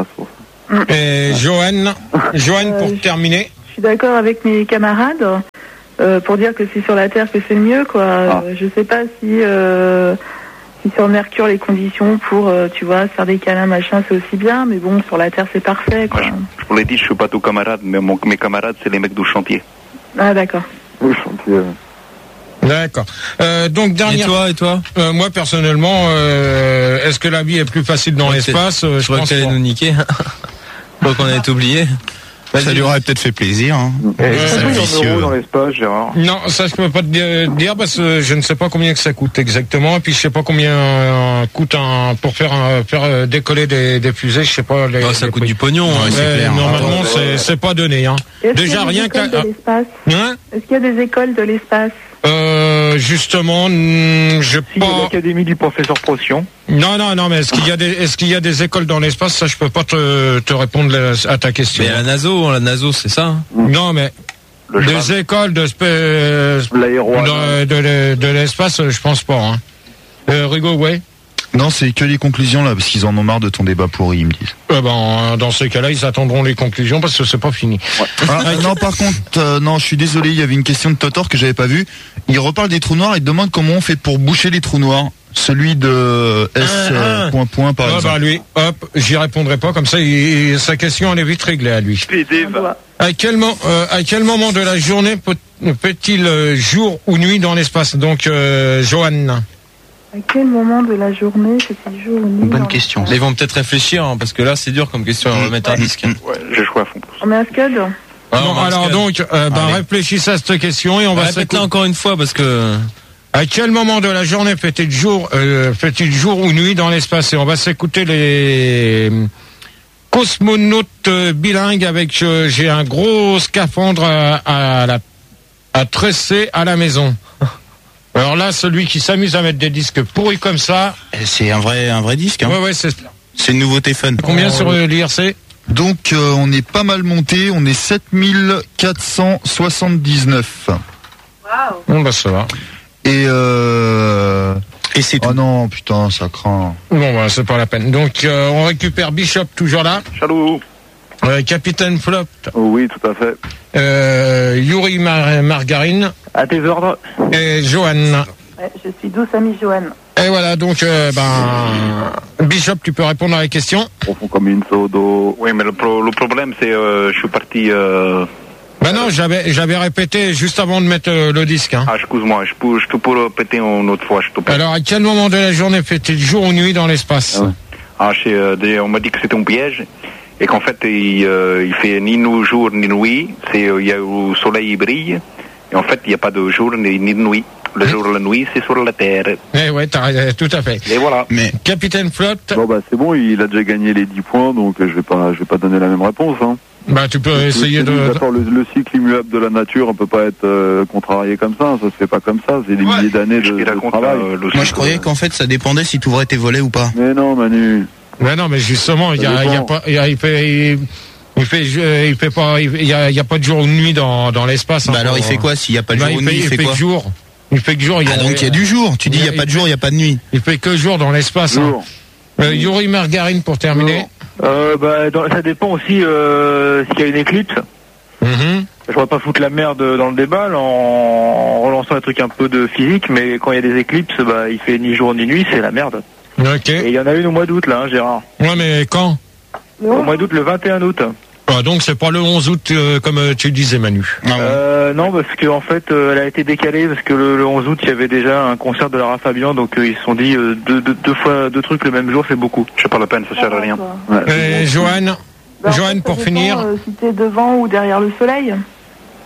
Et Joanne, Joanne pour Euh, terminer. Je suis d'accord avec mes camarades euh, pour dire que c'est sur la Terre que c'est le mieux, quoi. Ah. Euh, je sais pas si, euh, si sur Mercure les conditions pour, euh, tu vois, faire des câlins, machin, c'est aussi bien, mais bon, sur la Terre c'est parfait, quoi. Moi, je, je vous l'ai dit, je suis pas tout camarade, mais mon, mes camarades, c'est les mecs du chantier. Ah d'accord. Oui, chantier. D'accord. Euh, donc Et dernière. toi, et toi? Euh, moi personnellement, euh, est-ce que la vie est plus facile dans Ouais, l'espace? Euh, Je Je crois que pense t'allais pas. nous niquer. Je crois qu'on allait t'oublier. Ça lui aurait peut-être fait plaisir. Hein. Et Euh, c'est c'est combien vicieux. d'euros dans l'espace, Gérard? Non, ça je peux pas te dire- dire parce que je ne sais pas combien que ça coûte exactement, et puis je sais pas combien euh, coûte un pour faire un, faire euh, décoller des, des fusées, je sais pas. Les, Oh, ça les coûte prix. du pognon, hein, Ouais, c'est clair. Normalement, Ah, c'est c'est pas donné. Hein. Est-ce qu'il y Déjà a des rien que écoles la- de l'espace Hein Est-ce qu'il y a des écoles de l'espace? euh, justement, hmm, je Si, pas. l'Académie du professeur Protion. Non, non, non, mais est-ce qu'il y a des est-ce qu'il y a des écoles dans l'espace? Ça, je peux pas te, te répondre à ta question. Mais la NATO, la NATO, c'est ça. Hein. Non, mais Le des cheval. écoles de spé- L'aéro. de, de, de l'espace, je pense pas. Hein. Euh, Rigo, ouais. Non, c'est que les conclusions là, parce qu'ils en ont marre de ton débat pourri, ils me disent. Euh, ben, dans ces cas-là, ils attendront les conclusions parce que c'est pas fini. Ah, euh, non, par contre, euh, non, je suis désolé, il y avait une question de Totor que j'avais pas vue. Il reparle des trous noirs et demande comment on fait pour boucher les trous noirs. Celui de S. Ah, euh, ah. point point par Ah, exemple. bah, lui, hop, j'y répondrai pas comme ça. Il, sa question elle est vite réglée à lui. On doit. À quel, mo- euh, à quel moment de la journée peut- peut-il euh, jour ou nuit dans l'espace? Donc, euh, Johan. À quel moment de la journée, c'est-il jour ou nuit? Bonne dans question. Ils vont peut-être réfléchir, hein, parce que là, c'est dur comme question. On va mettre un disque. Ouais, j'ai joué à fond. On met un scud? Ah, Non, on va alors se donc, euh, bah, Allez. réfléchissez à cette question et on va Répète-la s'écouter. encore une fois, parce que... À quel moment de la journée fait-il jour, euh, fait-il jour ou nuit dans l'espace? Et on va s'écouter les cosmonautes euh, bilingues avec euh, j'ai un gros scaphandre à, à, la, à tresser à la maison. Alors là, celui qui s'amuse à mettre des disques pourris comme ça, C'est un vrai, un vrai disque. Hein. ouais ouais, c'est C'est une nouveauté fun. combien sur euh, l'I R C? Donc, euh, on est pas mal monté, on est sept mille quatre cent soixante-dix-neuf. Waouh! Bon bah ça va. Et euh... Et c'est tout. Oh non, putain, ça craint. Bon bah c'est pas la peine. Donc euh, on récupère Bishop toujours là, Chalou. euh, Capitaine Flop, Oh, oui, tout à fait. euh, Yuri Mar- Margarine À tes ordres. et Johan. Ouais, je suis douce amie Joanne. Et voilà, donc, euh, ben, Bishop, tu peux répondre à la question? Profond comme une sodo. Oui, mais le, pro- le problème, c'est euh, je suis parti... Euh... Ben non, j'avais, j'avais répété juste avant de mettre euh, le disque, hein. Ah, excuse-moi, je peux, je te peux répéter une autre fois, je te prie. Alors, à quel moment de la journée fait-il jour ou nuit dans l'espace? Ah ouais. Ah, c'est, euh, des- on m'a dit que c'était un piège et qu'en fait, il, euh, il fait ni nous jour ni nuit. C'est, euh, il y a le soleil il brille et en fait, il n'y a pas de jour ni, ni de nuit. Le jour et la nuit, c'est sur la terre. Eh ouais, t'as raison, tout à fait. Et voilà. Mais Capitaine Flot, Bon, bah, c'est bon, il a déjà gagné les dix points, donc euh, je vais pas, je vais pas donner la même réponse, hein. bah, tu peux essayer C'est- de... D'accord, le, le cycle immuable de la nature, on peut pas être euh, contrarié comme ça, ça se fait pas comme ça, c'est des Ouais, milliers d'années je de, te de raconte, travail. euh, le moi, je cycle. croyais qu'en fait, ça dépendait si tu ouvrais tes volets ou pas. Mais non, Manu. Mais non, mais justement, il y a, Ça il y a dépend. pas, il y a, il fait, il, il fait, euh, il fait pas, il y a, il y a pas de jour ou de nuit dans, dans l'espace. hein, Bah alors, pour- il fait quoi s'il n'y a pas de Bah, jour ou il de fait, nuit? il Il fait fait quoi? que jour. Il fait que jour. Il y a, Ah, donc il y a du jour. Tu dis il n'y a pas de jour, il n'y a pas de nuit. Il fait que jour dans l'espace. Hein. Jour. Euh, Yuri Margarine pour terminer. Euh, bah, dans- ça dépend aussi euh, s'il y a une éclipse. Mhm. Je ne vais pas foutre la merde dans le débat là, en relançant un truc un peu de physique, mais quand il y a des éclipses, bah, il fait ni jour ni nuit, c'est la merde. Ok. Et il y en a une au mois d'août là, hein, Gérard. Ouais, mais quand? Au mois d'août, le vingt et un août. Ah, donc c'est pas le onze août euh, comme euh, tu disais, Manu. Ah ouais. Euh, non, parce que en fait, euh, elle a été décalée parce que le, le onze août, il y avait déjà un concert de Lara Fabian, donc euh, ils se sont dit euh, deux, deux, deux fois deux trucs le même jour, c'est beaucoup. C'est pas la peine, ça sert à rien. Ouais, c'est Et bon. Joanne, Bah, en Joanne fait, pour ça finir. dépend, euh, si t'es devant ou derrière le soleil.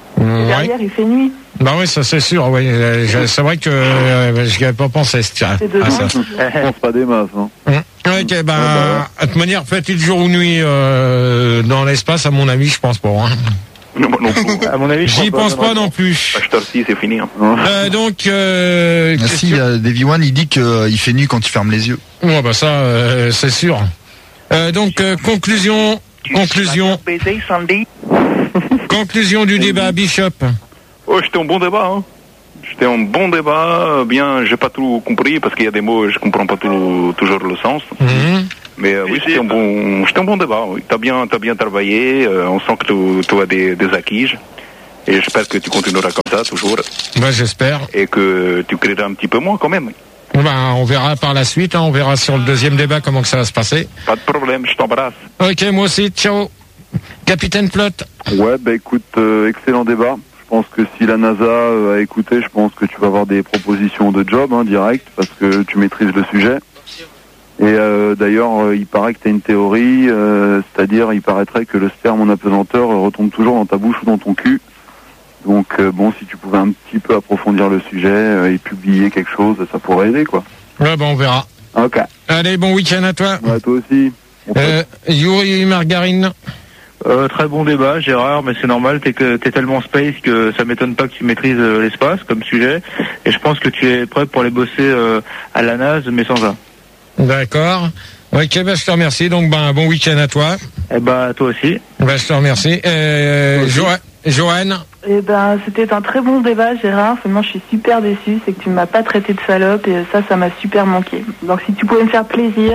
Mmh, Derrière, ouais. il fait nuit. Bah oui, ça c'est sûr. Oui, euh, je- c'est vrai que euh, je n'y avais pas pensé. Tiens, C'est de à ça. Je pense pas des masses. Hein. Mmh. Ok, bah, de toute manière, fait-il jour ou nuit euh, dans l'espace, à mon avis, je pense pas. Hein. Non, non plus. À mon avis, je J'y crois pense pas non plus. Acheteur si, c'est fini. Hein. Euh, donc, euh, Ah, si, il y a Davy One, il dit qu'il fait nuit quand tu fermes les yeux. ouais, bah ça, euh, c'est sûr. Euh, donc, euh, conclusion, conclusion, conclusion du débat, Bishop. Oh, c'était un bon débat. Hein. C'était un bon débat. Bien, j'ai pas tout compris parce qu'il y a des mots, je comprends pas tout, toujours le sens. Mhm. Mais euh, oui, c'était un bon, c'était un bon débat. Oui. T'as bien, t'as bien travaillé. Euh, on sent que tu, tu as des, des acquis. Et j'espère que tu continueras comme ça toujours. Bah, j'espère. Et que tu créeras un petit peu moins quand même. Ben, on verra par la suite, hein, on verra sur le deuxième débat comment que ça va se passer. Pas de problème, je t'embrasse. Ok, moi aussi, ciao. Capitaine Plot. Ouais, bah écoute, euh, excellent débat. Je pense que si la NASA euh, a écouté, je pense que tu vas avoir des propositions de job hein, direct parce que tu maîtrises le sujet. Et euh, d'ailleurs, euh, il paraît que tu as une théorie, euh, c'est-à-dire il paraîtrait que le sperme en apesanteur euh, retombe toujours dans ta bouche ou dans ton cul. Donc euh, bon, si tu pouvais un petit peu approfondir le sujet euh, et publier quelque chose, ça pourrait aider quoi. Ouais, ben on verra. Ok. Allez, bon week-end à toi. Ouais, toi aussi. Euh, Yuri Margarine. Euh, très bon débat, Gérard, mais c'est normal, t'es que t'es tellement space que ça m'étonne pas que tu maîtrises euh, l'espace comme sujet, et je pense que tu es prêt pour aller bosser euh, à la NASA, mais sans un. D'accord. Ok, ben je te remercie. Donc, ben bon week-end à toi. Eh ben, toi aussi. Ben je te remercie. Euh, Jo- Joanne. Eh ben, c'était un très bon débat, Gérard. Seulement, je suis super déçue, c'est que tu ne m'as pas traité de salope et ça, ça m'a super manqué. Donc, si tu pouvais me faire plaisir.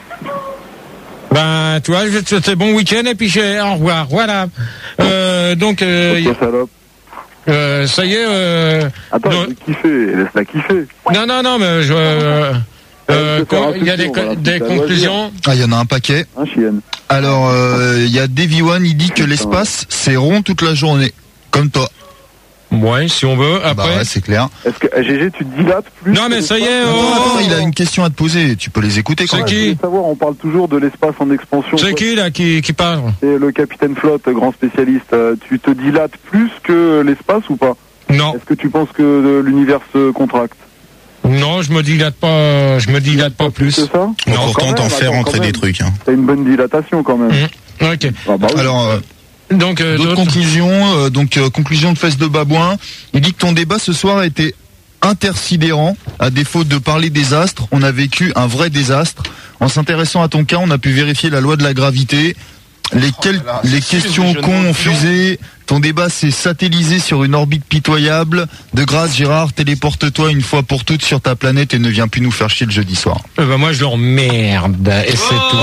Ben, toi, je vais te souhaiter bon week-end et puis j'ai au revoir. Voilà. Euh, donc, euh, y- euh, ça y est. Euh, Attends, non, je vais kiffer, laisse-la kiffer. non, non, non, mais je. Euh, euh, con- il y a des, co- des conclusions. Ah, il y en a un paquet. Un chien. Alors, euh, il y a Davy One, il dit que l'espace, c'est rond toute la journée. Comme toi. Ouais, si on veut. Après. Bah ouais, c'est clair. Est-ce que G G, tu te dilates plus? Non, mais ça y est. Attends, Oh, attends, il a une question à te poser. Tu peux les écouter quand C'est même. qui Je voulais savoir, on parle toujours de l'espace en expansion. c'est qui là qui, qui parle? C'est le capitaine Flotte, grand spécialiste. Euh, Tu te dilates plus que l'espace ou pas? Non, Est-ce que tu penses que euh, l'univers se contracte? non, je me dilate pas. Je me dilate pas plus. C'est ça? Bon, Non, pourtant, quand t'en même, fais attends, rentrer quand des même. trucs. Hein. T'as une bonne dilatation quand même. Mmh. Ok. Ah bah oui. Alors, euh, Donc, euh, d'autres d'autres- conclusions. euh, donc, euh, conclusion de Fesse de Babouin. Il dit que ton débat ce soir a été intersidérant. À défaut de parler des astres, on a vécu un vrai désastre. En s'intéressant à ton cas, on a pu vérifier la loi de la gravité. Les, quel- là là, les c'est questions sûr, je cons ne- ont fusé. Ton débat s'est satellisé sur une orbite pitoyable. De grâce, Gérard, téléporte-toi une fois pour toutes sur ta planète et ne viens plus nous faire chier le jeudi soir. Euh, bah, moi, je l'emmerde. Et c'est tout.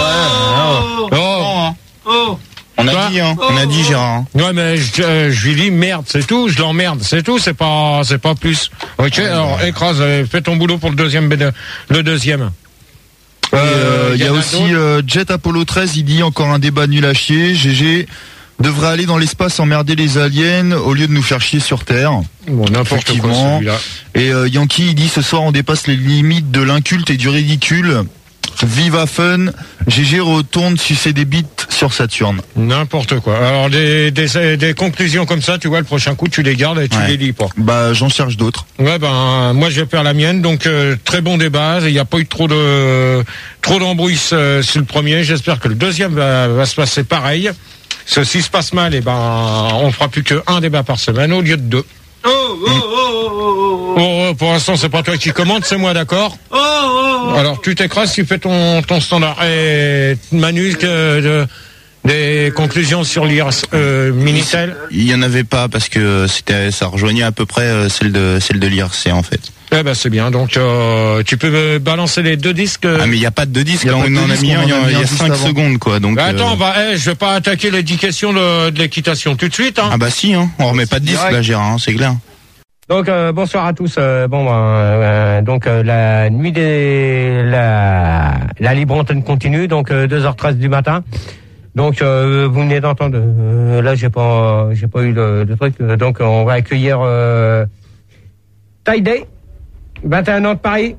Oh. Oh. On a Quoi dit, hein. On a dit, Gérard. Ouais, mais je, euh, je lui dis merde, c'est tout. Je l'emmerde, c'est tout. C'est pas, c'est pas plus. Ok. Alors, écrase. euh, Fais ton boulot pour le deuxième. B D, le deuxième. Euh, Il y a en aussi d'autres euh, Jet Apollo treize, il dit encore un débat nul à chier. G G devrait aller dans l'espace emmerder les aliens au lieu de nous faire chier sur Terre. Bon, n'importe quoi Effectivement. celui-là. Et euh, Yankee, il dit ce soir on dépasse les limites de l'inculte et du ridicule. Viva fun, G G retourne sucer des bites sur Saturne. N'importe quoi. Alors des, des des conclusions comme ça, tu vois, le prochain coup, tu les gardes et tu Ouais. les lis pas. Bah j'en cherche d'autres. Ouais, ben moi je vais faire la mienne. Donc euh, très bon débat. Il n'y a pas eu trop de trop d'embrouilles euh, sur le premier. J'espère que le deuxième va, va se passer pareil. Parce que s'il se passe mal, et ben on fera plus qu'un débat par semaine au lieu de deux. Oh, oh, oh, oh, oh, Oh, pour l'instant, c'est pas toi qui commande, c'est moi, d'accord? oh, oh, Alors tu t'écrases, tu fais ton ton standard. Et Manu, que de, des conclusions sur l'I R S euh, Minitel. Il y en avait pas parce que c'était, ça rejoignait à peu près euh, celle de celle de l'I R C en fait. Eh ben c'est bien. Donc euh, tu peux me balancer les deux disques. euh, Ah mais il y a pas de deux disques. Il y a Là, pas on de en deux a disques, mis on un en il y a a, mis il y un a juste cinq avant. secondes quoi. Donc. Bah, attends, euh, bah, eh, je vais pas attaquer l'éducation de, de l'équitation tout de suite. Hein. Ah bah si, hein. On remet pas de disque là, Gérard. Hein, c'est clair. Donc euh, bonsoir à tous. Euh, bon, ben, euh, donc euh, la nuit des la la libre antenne continue. Donc euh, deux heures treize du matin. Donc euh, vous venez d'entendre. Euh, là, j'ai pas j'ai pas eu le, le truc. Euh, donc on va accueillir euh, Taille Day, vingt et un ans de Paris.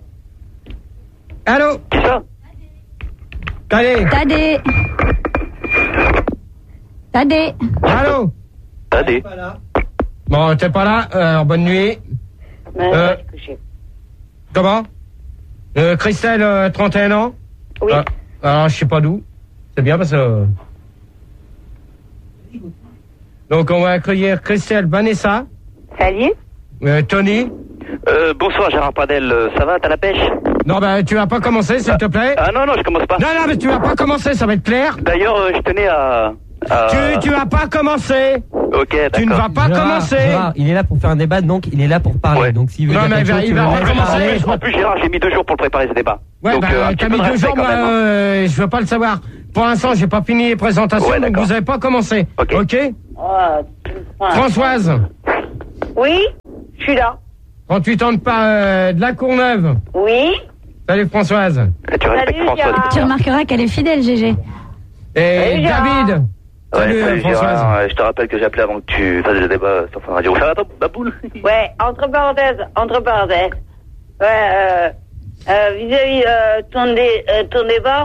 Allô. Taille. Tadé. Tadé. Allô. Allez. Bon, t'es pas là, euh, alors bonne nuit. Ouais, Euh, je suis couché. Comment euh, Christelle, euh, trente et un ans. Oui. Ah, alors, je sais pas d'où. C'est bien parce que... Donc, on va accueillir Christelle, Vanessa. Salut. Euh, Tony. Euh, bonsoir Gérard Pradel, euh, ça va, t'as la pêche? Non, bah, tu vas pas commencer, s'il te plaît. Ah non, non, je commence pas. Non, non, mais tu vas pas commencer, ça va être clair. D'ailleurs, euh, je tenais à... à... Tu, tu vas pas commencer. Ok, d'accord. Tu ne vas pas Gérard, commencer. Gérard, il est là pour faire un débat, donc il est là pour parler. Donc s'il veut Non, dire mais quelque il va- chose, il tu va le pas laisses commencer. parler. En plus, Gérard, j'ai mis deux jours pour préparer ce débat. Ouais, donc, bah, euh, un petit t'as peu mis de deux respect jours, quand moi, même, hein. euh, je veux pas le savoir. Pour l'instant, j'ai pas fini les présentations, Ouais, donc d'accord. vous avez pas commencé. Ok. Ok Oh, Françoise, Oui, je suis là. trente-huit ans de, pas, euh, de la Courneuve. Oui. Salut Françoise. Tu respectes Salut, François. Gérard. Tu remarqueras qu'elle est fidèle, G G. Et Salut, Gérard. David. Ouais, Salut, salut Françoise. Gérard, euh, je te rappelle que j'ai appelé avant que tu fasses le débat sur Fun Radio. Ça va, toi, baboule? Ouais, entre parenthèses, entre parenthèses. Ouais, euh, euh, vis-à-vis euh, ton, dé, euh, ton débat,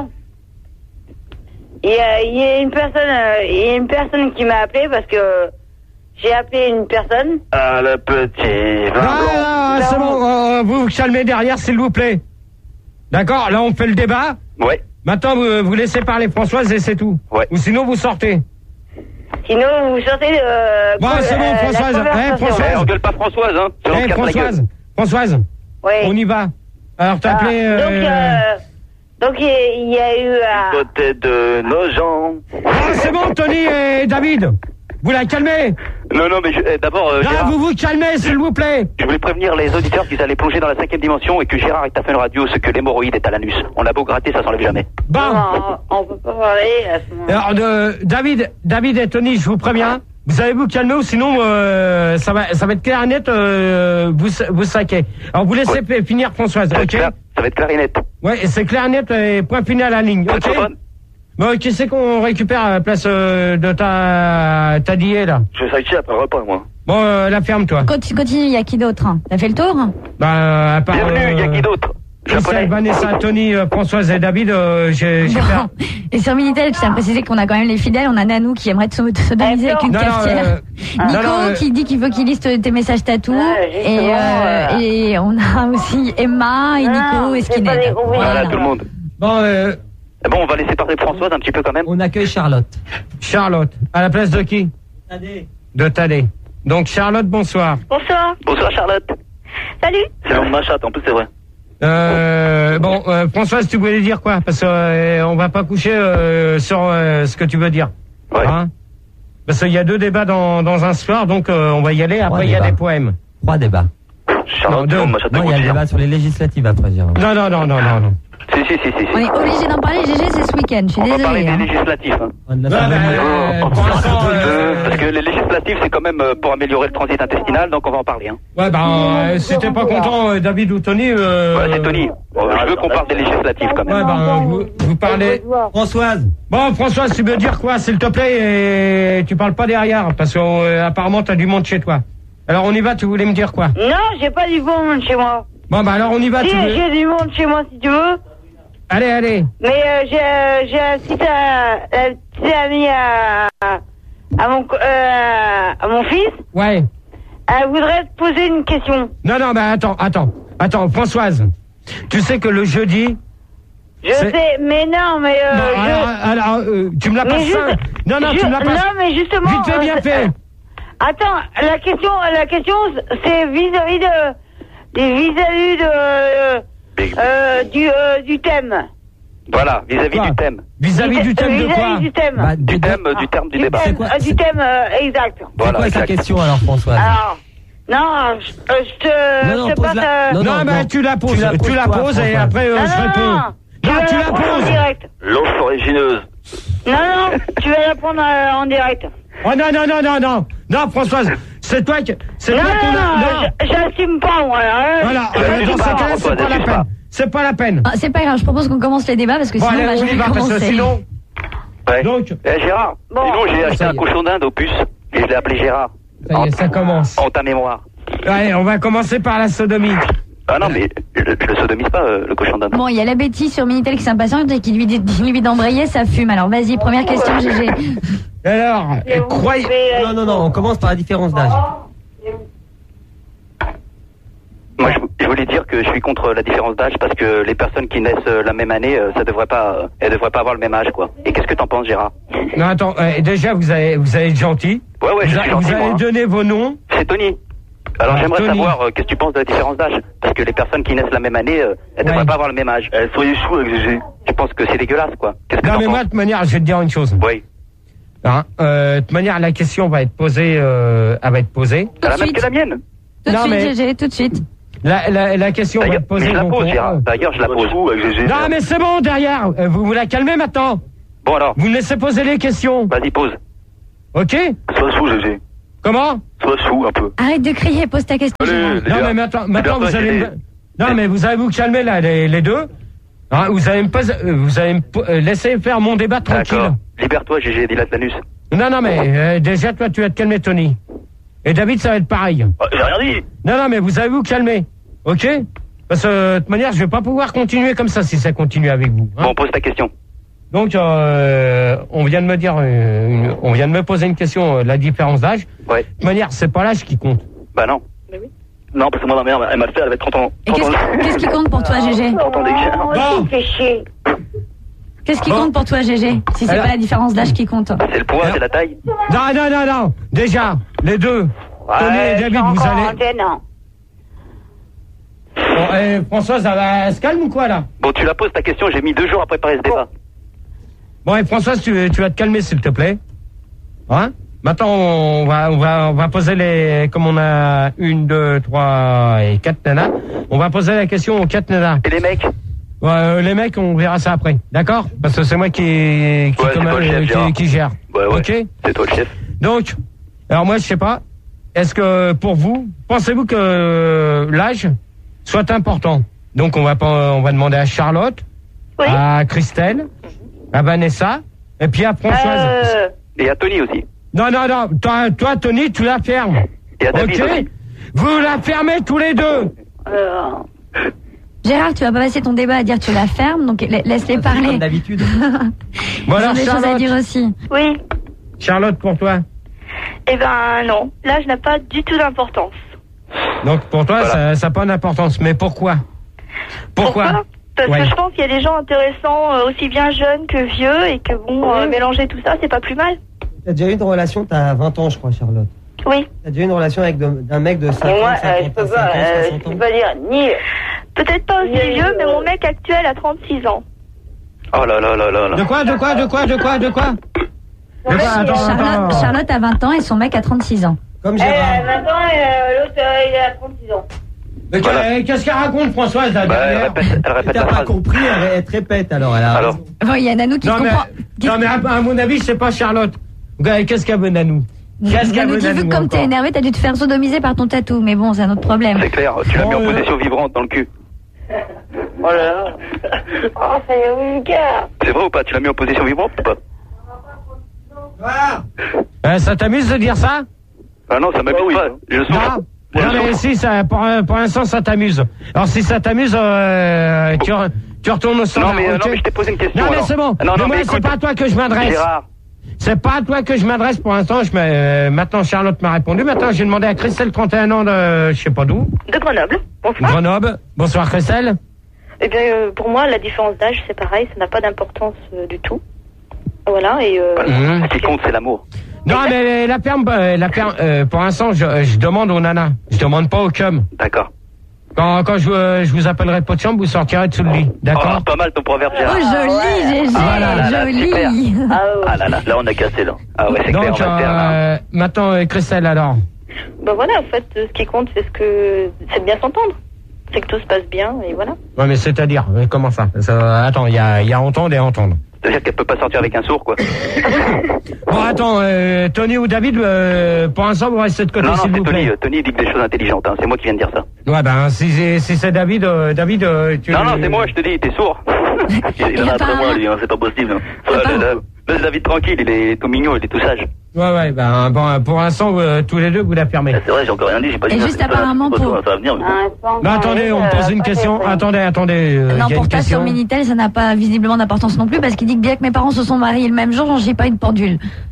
il y a, il y a une personne, euh, il y a une personne qui m'a appelé parce que j'ai appelé une personne. Ah, le petit vin Ah, blanc. ah, c'est bon, euh, vous vous calmez derrière, s'il vous plaît. D'accord, là on fait le débat. Ouais. Maintenant, vous, vous laissez parler Françoise et c'est tout. Ouais. Ou sinon, vous sortez. Sinon, vous sortez de. Euh, Bon, c'est bon, euh, la Françoise. conversation. Eh, Françoise. Eh, on gueule pas Françoise, hein. Sinon, on Eh, se casse la Françoise, gueule. Françoise, Oui. on y va. Alors, t'as Ah, appelé... donc, euh, euh, donc il y a- il y a eu. euh, Côté de nos gens. Ah, c'est bon, Tony et David. Vous la calmez. Non, non, mais je- eh, d'abord, euh, Là, Gérard, vous vous calmez, s'il vous plaît. je voulais prévenir les auditeurs qu'ils allaient plonger dans la cinquième dimension et que Gérard est à Fun Radio, ce que l'hémorroïde est à l'anus. On a beau gratter, ça s'enlève jamais. Bon. non, on peut pas parler à ce moment. Alors, euh, David, David et Tony, je vous préviens, vous allez vous calmer ou sinon euh, ça va, ça va être clair et net. Euh, vous, vous saquez. Alors, vous laissez Ouais. finir Françoise, Ça va être ok? clair- ça va être clair et net. Ouais, et c'est clair et net et point fini à la ligne, Bonne ok? soirée. Bon, qui c'est qu'on récupère à la place euh, de ta ta diée là? Je vais s'arrêter après le repas, moi. Bon, euh, la ferme toi. Conti- Continue, il y a qui d'autre? T'as fait le tour? Bah, à part. Bienvenue, il y a euh, qui d'autre? Christelle, Japonais. Vanessa, Tony, euh, Françoise et David, euh, j'ai j'ai fait. Bon. Et sur Minitel, je tiens à préciser qu'on a quand même les fidèles. On a Nanou qui aimerait te so- te sodomiser avec une Non, non, cafetière. euh, Nico non, non, euh, qui dit qu'il veut qu'il liste tes messages tatou. Ouais, et, justement, euh, euh, et on a aussi Emma et Non, Nico et j'ai pas Skinhead. les compris. Voilà, tout le monde. Bon, euh, Eh Bon, on va laisser parler Françoise un petit peu quand même. On accueille Charlotte. Charlotte, à la place de qui? De Tadé. Donc Charlotte, bonsoir. Bonsoir. Bonsoir Charlotte. Salut. C'est le nom de ma chatte, en plus c'est vrai. Euh, bon, euh, Françoise, tu voulais dire quoi? Parce que euh, on va pas coucher euh, sur euh, ce que tu veux dire. Ouais. Hein? Parce qu'il y a deux débats dans, dans un soir, donc euh, on va y aller. Après, il y a débats. des poèmes. Trois débats. Charlotte, Non, c'est le nom deux. de ma chatte de Non, il y a le Gauthier. débat sur les législatives après, Gérard. Non, non, non, non, non, non. Si, si, si, si. On si. est obligé d'en parler, G G, c'est ce week-end. Je suis On va parler désolée. des hein. législatives. Hein. On a Ouais, pas bah, même- euh, pour l'instant, euh, Parce que les législatives, c'est quand même euh, pour améliorer le transit intestinal, donc on va en parler. Hein. ouais, bah, euh, si t'es pas content, euh, David ou Tony. Euh, Ouais, c'est Tony. Bon, je veux qu'on parle des législatives quand même. Ouais, bah, vous, vous parlez. Françoise. Bon, Françoise, tu veux dire quoi, s'il te plaît, et tu parles pas derrière, parce que euh, apparemment t'as du monde chez toi. Alors on y va, tu voulais me dire quoi? Non, j'ai pas du bon monde chez moi. Bon, bah alors on y va, Si, tu veux. j'ai du monde chez moi si tu veux. Allez, allez. Mais euh, j'ai euh, j'ai un petit, euh, un petit ami à, à, mon, co- euh, à mon fils. Ouais. Elle voudrait te poser une question. Non, non, bah attends, attends, attends, Françoise. Tu sais que le jeudi. Je c'est- sais, mais non, mais... Euh, Bon, je- alors, alors, euh, tu me la mais passes juste- ça. Non, non, je- tu me la passes. Non, mais justement... Vite fait, bien euh, fait. Attends, la question, la question, c'est vis-à-vis de, des vis-à-vis de, euh, euh, du, euh, du thème. Voilà, vis-à-vis Quoi du thème. Vis-à-vis du thème de Vis-à-vis quoi? du thème. Bah, Du de- thème, euh, du terme du Du débat. thème, quoi, euh, du c'est- thème euh, exact. C'est Voilà, quoi sa exact. question alors, Françoise? Alors, non, je, euh, je te, Non, non, je te pose passe... la- euh, non, Non, non, bah non. tu la poses, Tu la tu poses la toi, poses et Françoise. après euh, non, je non, réponds. non, tu Non, vas tu la la prendre en poses. direct. L'eau origineuse. Non, non, tu vas la prendre euh, en direct. Oh non, non, non, non, non. Non, Françoise, c'est toi qui. C'est Non, toi non, qu'on a. non, je- j'assume pas, moi. hein. Voilà, Je euh, juge dans pas, ces cas-là, Françoise, c'est pas je la juge peine. pas. C'est pas la peine. Ah, c'est pas grave, je propose qu'on commence les débats parce que Bon, sinon allez, on va on y jamais va, parce que commencer. sinon. Ouais. Donc. Eh, Gérard, Bon. dis donc, j'ai acheté Ça y un est. cochon d'Inde au puce et je l'ai appelé Gérard. Ça y est, ça commence. En ta mémoire. Allez, on va commencer par la sodomie. Ah non, mais je, je le sodomise pas, euh, le cochon d'Inde. Bon, il y a la Betty sur Minitel qui s'impatiente et qui lui dit, dit lui d'embrayer, ça fume. Alors vas-y, première question, G G. Alors, Mais vous croyez. pouvez, euh, Non, non, non, on commence par la différence d'âge. que je suis contre la différence d'âge parce que les personnes qui naissent euh, la même année, euh, ça devrait pas, euh, elles devraient pas avoir le même âge, quoi. Et qu'est-ce que t'en penses, Gérard? Non, attends, euh, déjà, vous avez, vous avez été gentil. Ouais, ouais, vous je a- suis gentil, Vous avez moi, hein. donné vos noms. C'est Tony. Alors Ah, j'aimerais Tony. savoir euh, qu'est-ce que tu penses de la différence d'âge parce que les personnes qui naissent la même année, euh, elles Ouais. devraient pas avoir le même âge. Euh, soyez chou avec Gégé. Je pense que c'est dégueulasse, quoi. Qu'est-ce que Non, t'en mais penses? moi, de toute manière, je vais te dire une chose. Oui. Hein, euh, de toute manière, la question va être posée, euh, elle va être posée. C'est la même que la mienne. Tout de Non, suite, mais- G G, tout de suite. La, la, la question va D'ailleurs, être posée. je la donc, pose, on- Gérard. D'ailleurs, je la pose. Non, mais c'est bon, derrière. Euh, Vous vous la calmez maintenant. Bon alors. Vous me laissez poser les questions. Vas-y, pose. Ok? Sois chou, Gégé. Comment? Sois chou un peu. Arrête de crier, pose ta question. Gérard. Non, mais maintenant, maintenant Libère-toi, vous allez Gégé. me... Non, mais vous allez vous calmer, là, les, les deux. Hein, vous allez me, pos- euh, vous allez me po- euh, laisser faire mon débat tranquille. D'accord. Libère-toi, Gégé, dit l'Atlanus. Non, non, mais euh, déjà, toi, tu vas te calmer, Tony. Et David, ça va être pareil. J'ai rien dit. Non, non, mais vous allez vous calmer. Ok? Parce que, de toute manière, je vais pas pouvoir continuer comme ça si ça continue avec vous. hein. Bon, pose ta question. Donc, euh, on vient de me dire, euh, une- on vient de me poser une question, euh, la différence d'âge. Ouais. De toute manière, c'est pas l'âge qui compte. Bah non. Non, parce que moi, ma mère, elle m'a fait, elle avait trente ans. Et qu'est-ce qu'est-ce qui compte pour toi, G G? trente ans d'écart. Bon. Qu'est-ce qui Bon. compte pour toi, G G? Si c'est Alors- pas la différence d'âge qui compte. C'est le poids, c'est la taille. Non, non, non, non. Déjà, les deux. Tony et David, vous allez. Bon, eh, Françoise, elle, va- elle se calme ou quoi, là? Bon, tu la poses ta question, j'ai mis deux jours à préparer ce débat. Bon, et Françoise, tu, tu vas te calmer, s'il te plaît. Hein? Maintenant, on va, on va, on va poser les, comme on a une, deux, trois et quatre nanas, on va poser la question aux quatre nanas. Et les mecs? Ouais, euh, les mecs, on verra ça après. D'accord? Parce que c'est moi qui, qui, Ouais, c'est commande- toi le chef, qui- Gérard. qui gère. Ouais, ouais. Ok? C'est toi le chef. Donc, alors moi, je sais pas. Est-ce que pour vous, pensez-vous que l'âge soit important? Donc, on va pas, on va demander à Charlotte, à Christelle, à Vanessa, et puis à Françoise. Euh, Et à Tony aussi. Non, non, non. Toi, toi, Tony, tu la fermes. Et à David Ok? aussi. Vous la fermez tous les deux. Gérard, tu vas pas passer ton débat à dire tu la fermes, donc la- laisse-les parler. Comme d'habitude. Ils Bon, alors, ont des choses à Charlotte. dire aussi. Oui. Charlotte, pour toi. Eh ben non, l'âge n'a pas du tout d'importance. Donc, pour toi, ça n'a pas d'importance. Mais pourquoi? Pourquoi? Parce Ouais. que je pense qu'il y a des gens intéressants, euh, aussi bien jeunes que vieux, et que bon, euh, mélanger tout ça, c'est pas plus mal. T'as déjà eu une relation, t'as vingt ans, je crois, Charlotte. Oui. T'as déjà eu une relation avec de- d'un mec de cinquante, moi, euh, cinquante, je peux cinquante, pas, euh, soixante je ans. peux pas dire ni. Peut-être pas aussi Ni- vieux, mais mon mec actuel a trente-six ans. Oh là là là là là. De quoi, de quoi, de quoi, de quoi, de quoi? De quoi? Attends, Charlotte, attends. Charlotte a vingt ans et son mec a trente-six ans. Comme Eh, maintenant, euh, l'autre, euh, il a trente-six ans. Mais qu'est- qu'est-ce qu'elle raconte, Françoise, là, Bah, elle derrière? répète, elle répète T'as la pas phrase. compris, elle, elle te répète alors. Elle a Alors, raison. Bon, il y a Nanou qui Non, mais, comprend. non, mais à, à mon avis, c'est pas Charlotte. Qu'est-ce qu'elle veut, Nanou? Qu'est-ce qu'elle Nanou veut, dit, vu Nanou, que comme t'es encore? énervé, t'as dû te faire sodomiser par ton tatou. Mais bon, c'est un autre problème. c'est clair, tu l'as mis en Oh, euh. position vibrante dans le cul. Oh là là. Oh, ça y est, vulgaire. C'est vrai ou pas? Tu l'as mis en position vibrante ou pas? Euh, ça t'amuse de dire ça? Ah non, ça m'amuse pas. Je le Non, sens. non mais si, ça, pour, pour l'instant, ça t'amuse. Alors si ça t'amuse, euh, tu, re- tu retournes au standard. Non mais, euh, ok non mais je t'ai posé une question. Non mais alors. c'est bon. Ah, Non mais non moi, mais c'est écoute, pas à toi que je m'adresse. Gérard. C'est pas à toi que je m'adresse pour l'instant. Je me- euh, maintenant, Charlotte m'a répondu. Maintenant, j'ai demandé à Christelle, trente et un ans, de je sais pas d'où. De Grenoble. Bonsoir. Grenoble. Bonsoir, Christelle. Eh bien, euh, pour moi, la différence d'âge, c'est pareil, ça n'a pas d'importance euh, du tout. Voilà, et... Euh, Mhm. Ce qui compte, c'est l'amour. Non, mais la perme, euh, la perme, euh, pour l'instant, je, je demande aux nanas. Je demande pas aux cum. D'accord. Quand, quand je, euh, je vous appellerai pot de chambre, vous sortirez dessous le lit. D'accord? Oh, pas mal ton proverbe, Oh, Gérard. joli, G G, Ah là là là, joli. super. Ah, ouais. Ah là là, là on a cassé là. Ah ouais, c'est clair, Donc, on va le faire là. euh, maintenant, euh, Christelle, alors. ben voilà, en fait, euh, ce qui compte, c'est ce que... c'est de bien s'entendre. C'est que tout se passe bien, et voilà. Ouais, mais c'est-à-dire, euh, comment ça, ça Attends, il y a, il y a entendre et entendre. C'est-à-dire qu'elle peut pas sortir avec un sourd, quoi. Bon, attends, euh, Tony ou David, euh, pour l'instant, vous restez de côté, Non, non, s'il c'est vous Tony. plaît. euh, Tony dit que des choses intelligentes. Hein. C'est moi qui viens de dire ça. Ouais, ben, si c'est, si c'est David, euh, David, euh, tu... Non, non, c'est moi, je te dis, t'es sourd. Il en a après moi, lui, hein, c'est pas possible. Ouais, là, là, laisse David tranquille, il est tout mignon, il est tout sage. Ouais, ouais, ben, bon, pour l'instant, euh, tous les deux, vous l'affirmez. C'est vrai, j'ai encore rien dit, j'ai pas dit Et ça, juste c'est pas- apparemment c'est pas pour- toi, ça va venir. mais- Non, attendez, on me pose une question. Attendez, attendez, euh, Non, il y a pour une toi, sur question. Minitel, ça n'a pas visiblement d'importance non plus, parce qu'il dit que bien que mes parents se sont mariés le même jour, j'ai pas une pendule.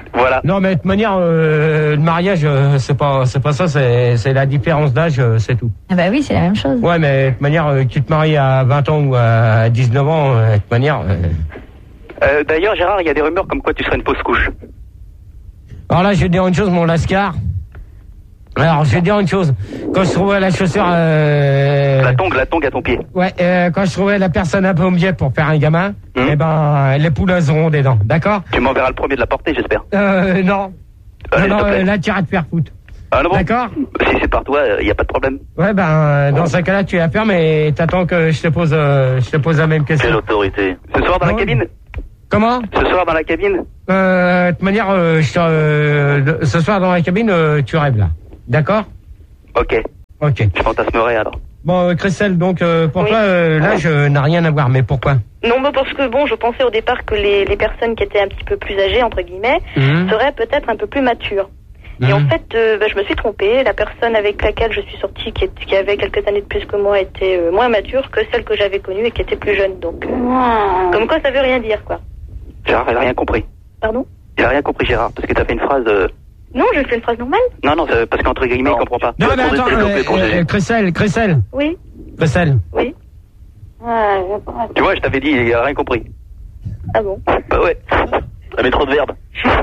Voilà. Non, mais de toute manière, euh, le mariage, euh, c'est pas, c'est pas ça, c'est, c'est la différence d'âge, euh, c'est tout. Ah bah oui, c'est la même chose. Ouais, mais de toute manière, euh, que tu te maries à vingt ans ou à dix-neuf ans, euh, de toute manière. Euh... Euh, d'ailleurs, Gérard, il y a des rumeurs comme quoi tu serais une fausse couche. Alors là, je vais te dire une chose, mon Lascar. Alors, je vais te dire une chose. Quand je trouvais la chaussure... Euh... La tongue, la tongue à ton pied. Ouais, euh, quand je trouvais la personne un peu au biais pour faire un gamin, mmh. eh ben, les poules, elles auront des dents, d'accord? Tu m'enverras le premier de la portée, j'espère. Euh, non. Allez, non, non, euh, là, tu iras te faire foutre. Ah, non, bon. D'accord? Si c'est par toi, il n'y a pas de problème. Ouais, ben, euh, dans ce cas-là, tu vas faire, mais t'attends que je te pose, euh, je te pose la même question. Quelle autorité? Ce soir dans non. la cabine? Comment? Ce soir dans la cabine? Euh, de toute manière, euh, je, euh, ce soir dans la cabine, euh, tu rêves là. D'accord? Ok. Ok. Je fantasmerai alors. Bon, euh, Christelle, donc euh, pour oui. toi, euh, l'âge euh, n'a rien à voir, mais pourquoi? Non, bah parce que bon, je pensais au départ que les, les personnes qui étaient un petit peu plus âgées, entre guillemets, mmh. seraient peut-être un peu plus matures. Mmh. Et en fait, euh, bah, je me suis trompée. La personne avec laquelle je suis sortie, qui, est, qui avait quelques années de plus que moi, était euh, moins mature que celle que j'avais connue et qui était plus jeune. Donc, euh, wow. Comme quoi, ça veut rien dire, quoi. Gérard, elle a rien compris. Pardon? Il a rien compris, Gérard, parce que t'as fait une phrase... Euh... Non, je fais une phrase normale. Non, non, parce qu'entre guillemets, il comprend pas. Non, mais attends, euh, euh, Christelle, Christelle. Oui. Christelle. Oui. Ah, tu vois, je t'avais dit, il a rien compris. Ah bon? Bah ouais. T'as mis trop de verbes.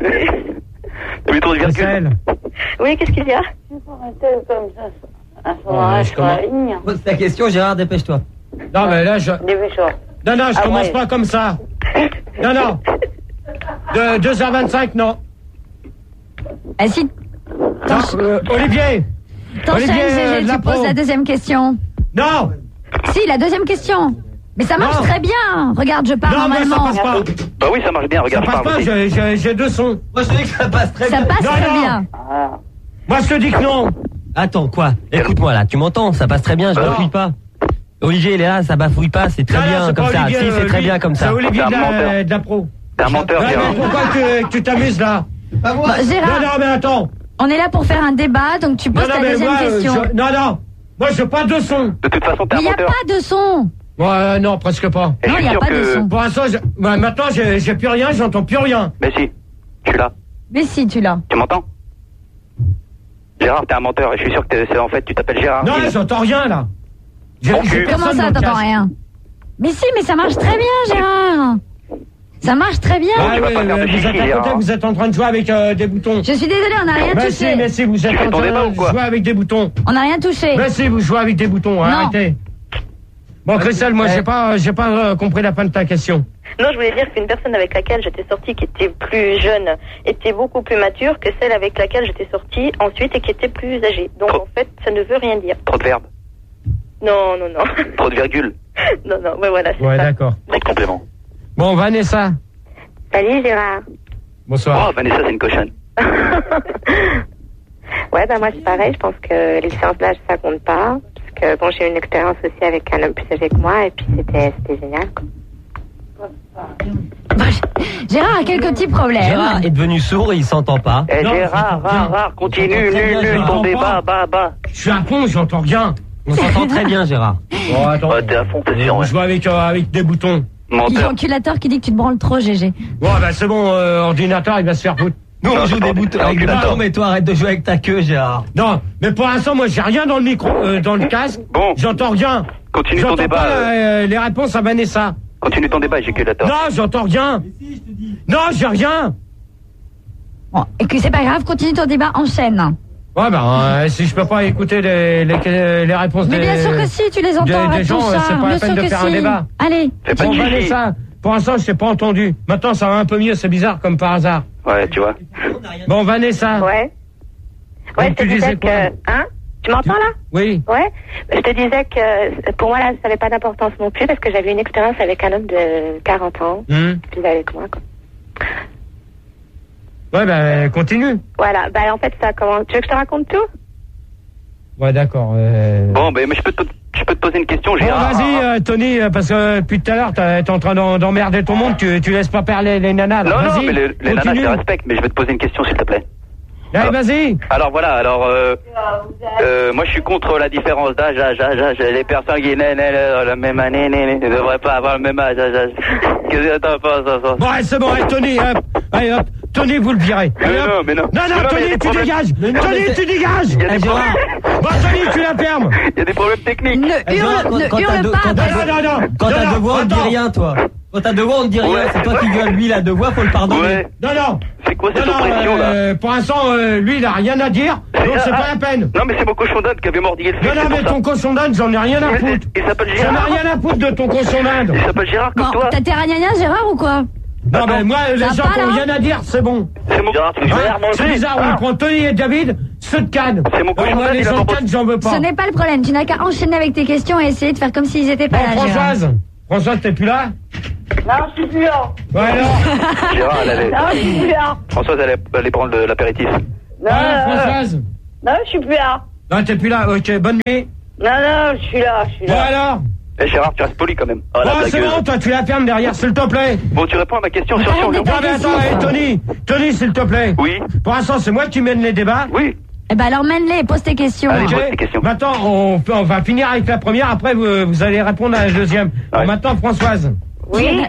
T'as mis trop de virgules. Christelle. Oui, qu'est-ce qu'il y a? Il faut rester comme ça. Oh, je commence... Pose ta question, Gérard, dépêche-toi. Non, mais là, je... Dépêche-toi. Non, non, je ah, commence ouais. pas comme ça. Non, non. De deux heures vingt-cinq, non. Ah si. Non, euh, Olivier. T'enchaînes, Olivier, G G, tu poses la deuxième question. Non. Si, la deuxième question. Mais ça marche non. très bien. Regarde, je parle non, normalement. Non, mais ça passe pas. Bah oui, ça marche bien, regarde, ça passe je parle pas, j'ai, j'ai, j'ai deux sons. Moi, je te dis que ça passe très ça bien. Ça passe non, très non. bien. Ah. Moi, je te dis que non. Attends, quoi? Écoute-moi, là, tu m'entends? Ça passe très bien, je bafouille pas. Olivier, il est là, ça bafouille pas, c'est très non, bien non, comme ça. Olivier, si, c'est très lui, bien comme ça. C'est Olivier de la, de la pro. T'es un menteur, non, Gérard. Mais pourquoi que, que tu t'amuses là? Bon, Gérard. Non, non, mais attends. On est là pour faire un débat, donc tu poses non, non, ta deuxième moi, question. Je, non, non. Moi, je veux pas de son. De toute façon, t'es un menteur. Il n'y a pas de son. Ouais, non, presque pas. Et non, il n'y a pas que... de son. Pour l'instant, je... ouais, maintenant, j'ai, j'ai plus rien, j'entends plus rien. Mais si, je suis là. Mais si, tu l'as. Tu m'entends? Gérard, t'es un menteur et je suis sûr que c'est en fait, tu t'appelles Gérard. Non, il... j'entends rien là. J'ai, j'ai Comment ça, t'entends rien? Mais si, mais ça marche très bien, Gérard. Ça marche très bien. Ah, ouais, ouais, vous êtes à côté, vous êtes en train de jouer avec euh, des boutons. Je suis désolée, on n'a rien mais touché. Si, mais si, vous êtes en train de jouer avec des boutons. On n'a rien touché. Mais si, vous jouez avec des boutons, non. Arrêtez. Bon, Christelle, moi, ouais. j'ai pas, j'ai pas euh, compris la fin de ta question. Non, je voulais dire qu'une personne avec laquelle j'étais sortie, qui était plus jeune, était beaucoup plus mature que celle avec laquelle j'étais sortie ensuite et qui était plus âgée. Donc, Trop. en fait, ça ne veut rien dire. Trop de verbes. Non, non, non. Trop de virgules. Non, non, ouais, voilà, c'est ouais, ça. d'accord. Trop de compléments. Bon, Vanessa. Salut, Gérard. Bonsoir. Oh, Vanessa, c'est une cochonne. Ouais, bah moi c'est pareil, je pense que les différences d'âge ça compte pas. Parce que bon, j'ai eu une expérience aussi avec un homme plus âgé que moi et puis c'était, c'était génial, quoi. Gérard a quelques petits problèmes. Gérard est devenu sourd et il s'entend pas. Eh, Gérard, rare, rare, continue, nul, nul, ton débat, bas, bas. Je suis à fond, j'entends rien. On s'entend très bien, Gérard. Oh, attends. Ouais, t'es à fond, t'es sûr. On joue avec, euh, avec des boutons. Il y a l'enculateur qui dit que tu te branles trop, G G. Bon, bah c'est bon, euh, ordinateur, il va se faire foutre. Nous, on joue des boutons avec des boutons, mais toi, arrête de jouer avec ta queue, Gérard. Non, mais pour l'instant, moi, j'ai rien dans le micro, euh, dans le casque. Bon. J'entends rien. Continue j'entends ton débat. Pas, euh, les réponses à Vanessa. Continue ton débat, éjaculateur. Non, j'entends rien. Non, j'ai rien. Bon, et que c'est pas grave, continue ton débat, enchaîne. Ouais, ben, euh, si je peux pas écouter les, les, les réponses mais des... Mais bien sûr que si, tu les entends, des, arrête des gens, ton c'est char, pas la bien peine sûr de que faire si. un débat. Allez. C'est pas bon, Vanessa, pour l'instant, je t'ai pas entendu. Maintenant, ça va un peu mieux, c'est bizarre, comme par hasard. Ouais, tu vois. Bon, Vanessa. Ouais. Ouais, je te disais que... Hein? Tu m'entends là? Oui. Ouais. Je te disais que pour moi là, ça n'avait pas d'importance non plus parce que j'avais une expérience avec un homme de quarante ans, mmh. plus avec moi, quoi. Ouais, ben, continue. Voilà. Bah, en fait, ça comment... Tu veux que je te raconte tout? Ouais, d'accord. Euh... Bon, ben, mais je peux te, je peux te poser une question, Gérard. Bon, vas-y, euh, Tony, parce que depuis tout à l'heure, t'es en train d'en, d'emmerder ton monde, tu, tu laisses pas parler les nanas. Là. Non, vas-y, non, mais les, les nanas, je les respecte, mais je vais te poser une question, s'il te plaît. Allez, vas-y. Alors voilà, alors euh, euh, moi je suis contre la différence d'âge, âge, âge, âge. Les personnes qui naissent la même année ne devraient pas avoir le même âge, âge, âge. Qu'est-ce que t'en penses, ça? Bon, allez, c'est bon, allez, Tony, hop, allez, hop. Tony, vous le virez. Mais non, mais non. Non, non, Mais non, mais Tony, il y a des tu problèmes. dégages. Mais non, Tony, mais tu c'est- dégages. Il y a des Eh, problèmes. Bon, Tony, tu la fermes. Il y a des problèmes techniques. Ne Eh, Gérard, hurle, quand- ne quand t'as hurle deux- pas. quand t'as Non, deux- non, non. Quand t'as Non, deux voix, on ne dit attends. rien, toi. Quand t'as deux voix, on ne dit rien. Ouais. C'est toi qui gueules. Lui, il a deux voix, faut le pardonner. Ouais. Non, non. C'est quoi cette Non, non, oppression là euh, pour l'instant, euh, lui, il a rien à dire, donc c'est pas la peine. Non, mais c'est mon cochon d'Inde qui avait mordillé le fil. Non, non, c'est mais pour ça. ton cochon d'Inde, j'en ai rien à Il- foutre. Il s'appelle J'en ai Gérard. rien à foutre de ton cochon d'Inde. Il s'appelle Gérard comme Bon, toi. t'as tes ragnagnas, Gérard, ou quoi? Non, mais moi, les Ça gens va, qui ont là rien à dire, c'est bon. C'est mon Gérard, tu veux Hein, manger c'est bizarre, on prend Tony et David, ceux de Cannes. C'est mon cochon Alors, moi, d'Inde, les il a gens de pas Cannes, j'en veux pas. Ce n'est pas le problème. Tu n'as qu'à enchaîner avec tes questions et essayer de faire comme s'ils étaient pas Bon, là, Gérard. Françoise. Françoise, t'es plus là? Non, je suis plus là. Ouais, alors. Gérard, elle allait. Non, je suis plus là. Françoise, elle allait- elle allait prendre le- l'apéritif. Non, Ah, non, Françoise. non, je suis plus là. Non, t'es plus là. Ok, bonne nuit. Non, non, je suis là, je suis Bon, là. alors. Eh Gérard, tu restes poli quand même. Ah, la Bon, c'est blagueuse. bon, toi, tu la fermes derrière, s'il te plaît. Bon, tu réponds à ma question sur sur Arrête Lyon. d'être Non, mais attends, agressif. hey, Tony. Tony, s'il te plaît. Oui, Pour l'instant, c'est moi qui mène les débats. oui. Eh ben alors mène-les, pose tes questions. Allez, Ok. pose tes questions. Maintenant, on, peut- on va finir avec la première. Après, vous, vous allez répondre à la deuxième. Bon, Ouais. maintenant, Françoise. Oui.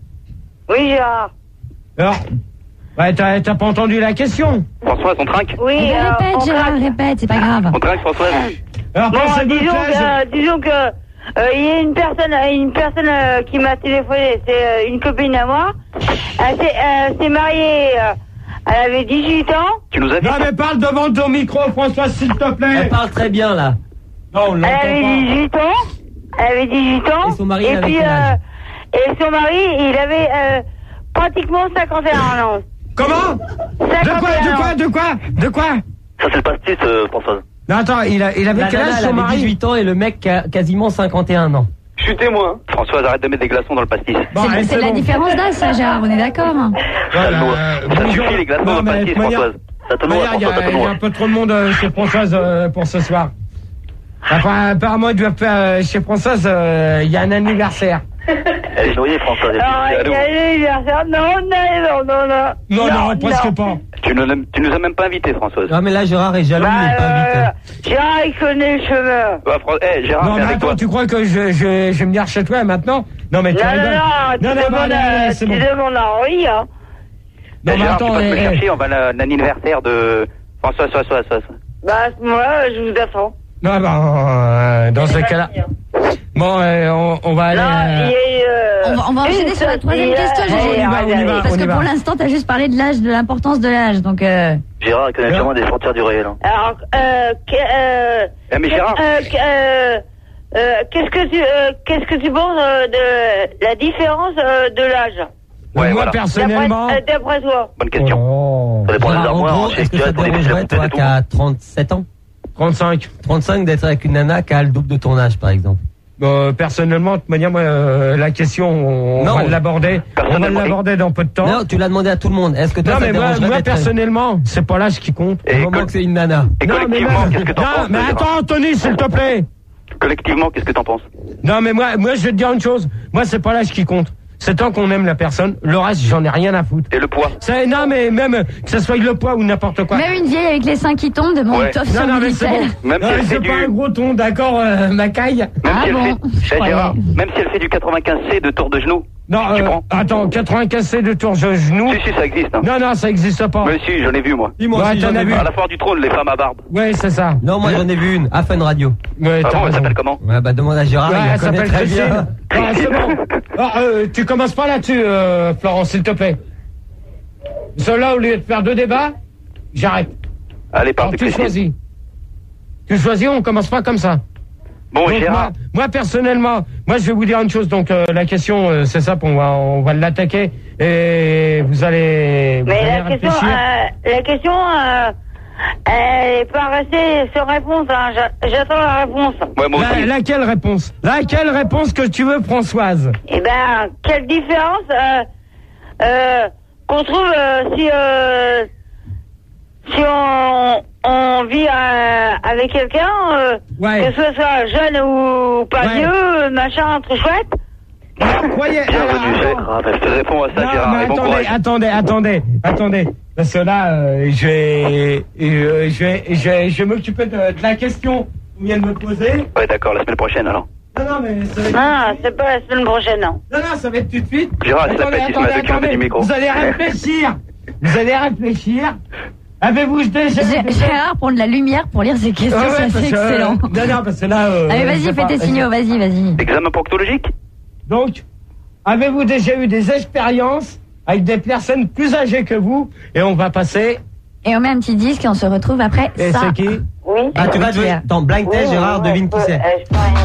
Oui, Gérard. Alors, ouais, t'as t'as pas entendu la question. Françoise, on trinque. Oui, Eh ben, euh, répète, on Gérard, craque. répète, c'est pas grave. On trinque, Françoise. Alors, Bon, pensez vous disons que, disons que, euh, il y a une personne, euh, une personne euh, qui m'a téléphoné, c'est euh, une copine à moi. Elle s'est euh, s'est mariée, euh, elle avait dix-huit ans. Tu nous as dit. Non, mais parle devant ton micro, Françoise, s'il te Elle plaît. parle très bien, là. Non, on Elle l'entend avait pas. dix-huit ans. Elle avait dix-huit ans. Et son mari, et il avait puis, quel âge euh, et son mari, il avait euh, pratiquement cinquante et un ans. Comment? De quoi, de quoi, de quoi, de quoi? Ça, c'est le pastis, euh, Françoise. Non, attends, il, a, il avait La quel nana, âge elle son avait mari? dix-huit ans et le mec a quasiment cinquante et un ans. Je suis témoin. Françoise, arrête de mettre des glaçons dans le pastis. Bon, C'est allez, c'est la bon. différence d'âge, ça, Gérard, on est d'accord? Voilà, Ça euh, suffit, bonjour. les glaçons Non, dans le mais de pastis, toute manière- Françoise. Ça te de toute noie, manière, il y, Françoise, ça a- te il y a noie. un peu trop de monde euh, chez Françoise euh, pour ce soir. Enfin, apparemment, il doit faire euh, chez Françoise, euh, il y a un anniversaire. Elle est noyée, Françoise. elle Alors, dit, il y allô. a l'anniversaire. Non, non, non, non. Non, non, presque pas. Tu ne l'aimes- tu nous as même pas invités, Françoise. Non, mais là, Gérard est jaloux, il est pas Bah, invité. euh, Gérard, il connaît le chemin. Bah, Fran- eh, Gérard, Non, c'est mais avec attends, toi. tu crois que je, je, je vais venir chez toi maintenant? Non, mais tu Non, non, rigoles. non, tu non, non, demandes, allez, à- allez, c'est tu bon. demandes à Henri, hein. Eh, Non, mais Gérard, tu attends, passes me eh, chercher, on va à l'anniversaire de Françoise, Françoise, Françoise. Bah, à ce moment-là, je vous attends. non, bah, euh, dans ce cas-là. Bon, euh, on, on va aller. Non, euh, il y a eu, euh, On va, on va une enchaîner sur la troisième sortie, question, euh, Gégé. on y va, on y va. Parce que y va. pour l'instant, t'as juste parlé de l'âge, de l'importance de l'âge, donc euh... Gérard, il connaît sûrement des frontières du réel. hein. Alors, euh, que- euh, Eh, mais que- Gérard. euh, que- euh, euh, qu'est-ce que tu, euh, qu'est-ce que tu penses euh, de la différence euh, de l'âge? Ouais, moi, voilà. personnellement. D'après euh, d'après toi. Bonne question. Oh, Ça dépend des Gérard, en armoires, gros, hein, est-ce que je ça dirais te pour les dérangerait, petits toi, et tout. qui a trente-sept ans? trente-cinq. trente-cinq d'être avec une nana qui a le double de ton âge, par exemple? Bon, personnellement, de toute manière, moi, euh, la question, on, Non. va l'aborder. On va Personnellement, l'aborder dans peu de temps. Non, tu l'as demandé à tout le monde. Est-ce que toi, Non, ça mais te moi, dérangerait moi d'être- personnellement, c'est pas l'âge qui compte. Et Du moment co- que c'est une nana. Et Non, mais collectivement, moi- qu'est-ce que t'en non, penses mais Gérard attends, Anthony, s'il te plaît. Collectivement, qu'est-ce que t'en penses Non, mais moi, moi, je vais te dire une chose. Moi, c'est pas l'âge qui compte. C'est tant qu'on aime la personne. Le reste, j'en ai rien à foutre. Et le poids C'est, non, mais même, que ce soit le poids ou n'importe quoi. même une vieille avec les seins qui tombent demande Ouais. top Non, sur non, mais c'est bon. Minitel. Même Non, si elle mais fait c'est du... pas un gros ton, d'accord, euh, ma caille. Même Ah si elle bon, fait... je Eh, croyais. Gérard, même si elle fait du quatre-vingt-quinze C de tour de genou. Non, Tu euh, prends attends, quatre-vingt-quinze C de tour de genou. Si, si, ça existe. Hein. Non, non, ça existe pas. Mais si, j'en ai vu, moi. Dis-moi Ouais, si t'en j'en as ai vu. vu. À la foire du trône, les femmes à barbe. Ouais, c'est ça. Non, moi, j'en ai vu une. À Fun Radio. Ouais, Ah t'as bon, elle raison. s'appelle comment Ouais, bah, demande à Gérard, Ouais, il la elle connaît s'appelle très Christine. bien. Ah, c'est bon. Ah, euh, tu commences pas là-dessus, euh, Florence, s'il te plaît. Cela, au lieu de faire deux débats, j'arrête. Allez, parle Alors, de tu Christine. choisis. Tu choisis, on commence pas comme ça. Bon, Donc, Gérard, moi, moi, personnellement, moi je vais vous dire une chose. Donc euh, la question, euh, c'est ça, on va on va l'attaquer et vous allez, vous Mais allez la question, réfléchir. euh, la question, euh, elle est pas restée sans réponse. Hein. J'a- J'attends la réponse. ouais, moi La- aussi. laquelle réponse Laquelle réponse que tu veux, Françoise? Eh ben, quelle différence euh, euh, qu'on trouve euh, si euh, si on, on vit euh, avec quelqu'un, euh, Ouais. que ce soit jeune ou pas Ouais. vieux, machin, trop chouette. Alors, croyez. Bienvenue, alors, Gérard. Je te réponds à ça, non, Gérard. mais Et bon attendez, courage. attendez, attendez, attendez. Parce que là, euh, je vais, euh, je vais, je vais, je vais m'occuper de, de la question qu'on vient de me poser. Ouais, d'accord, la semaine prochaine, alors. Non, non, mais ça va être... Ah, c'est pas la semaine prochaine, non. Non, non, ça va être tout de suite. Gérard, c'est la Attendez, petite attendez, main de cul attendez. du micro. Vous allez réfléchir. Vous allez réfléchir. Avez-vous déjà... Gé- Gérard prend de la lumière pour lire ces questions, Ah ouais, c'est parce assez que, euh, excellent. Non, non, parce que là... Euh, Allez, vas-y, je sais fais pas. tes signaux, vas-y, vas-y. Examen proctologique. Donc, avez-vous déjà eu des expériences avec des personnes plus âgées que vous? Et on va passer... Et on met un petit disque et on se retrouve après Et ça. c'est qui? Oui. Ah, tu vas jouer dans Blind Test, Gérard, devine qui c'est. Euh, je prends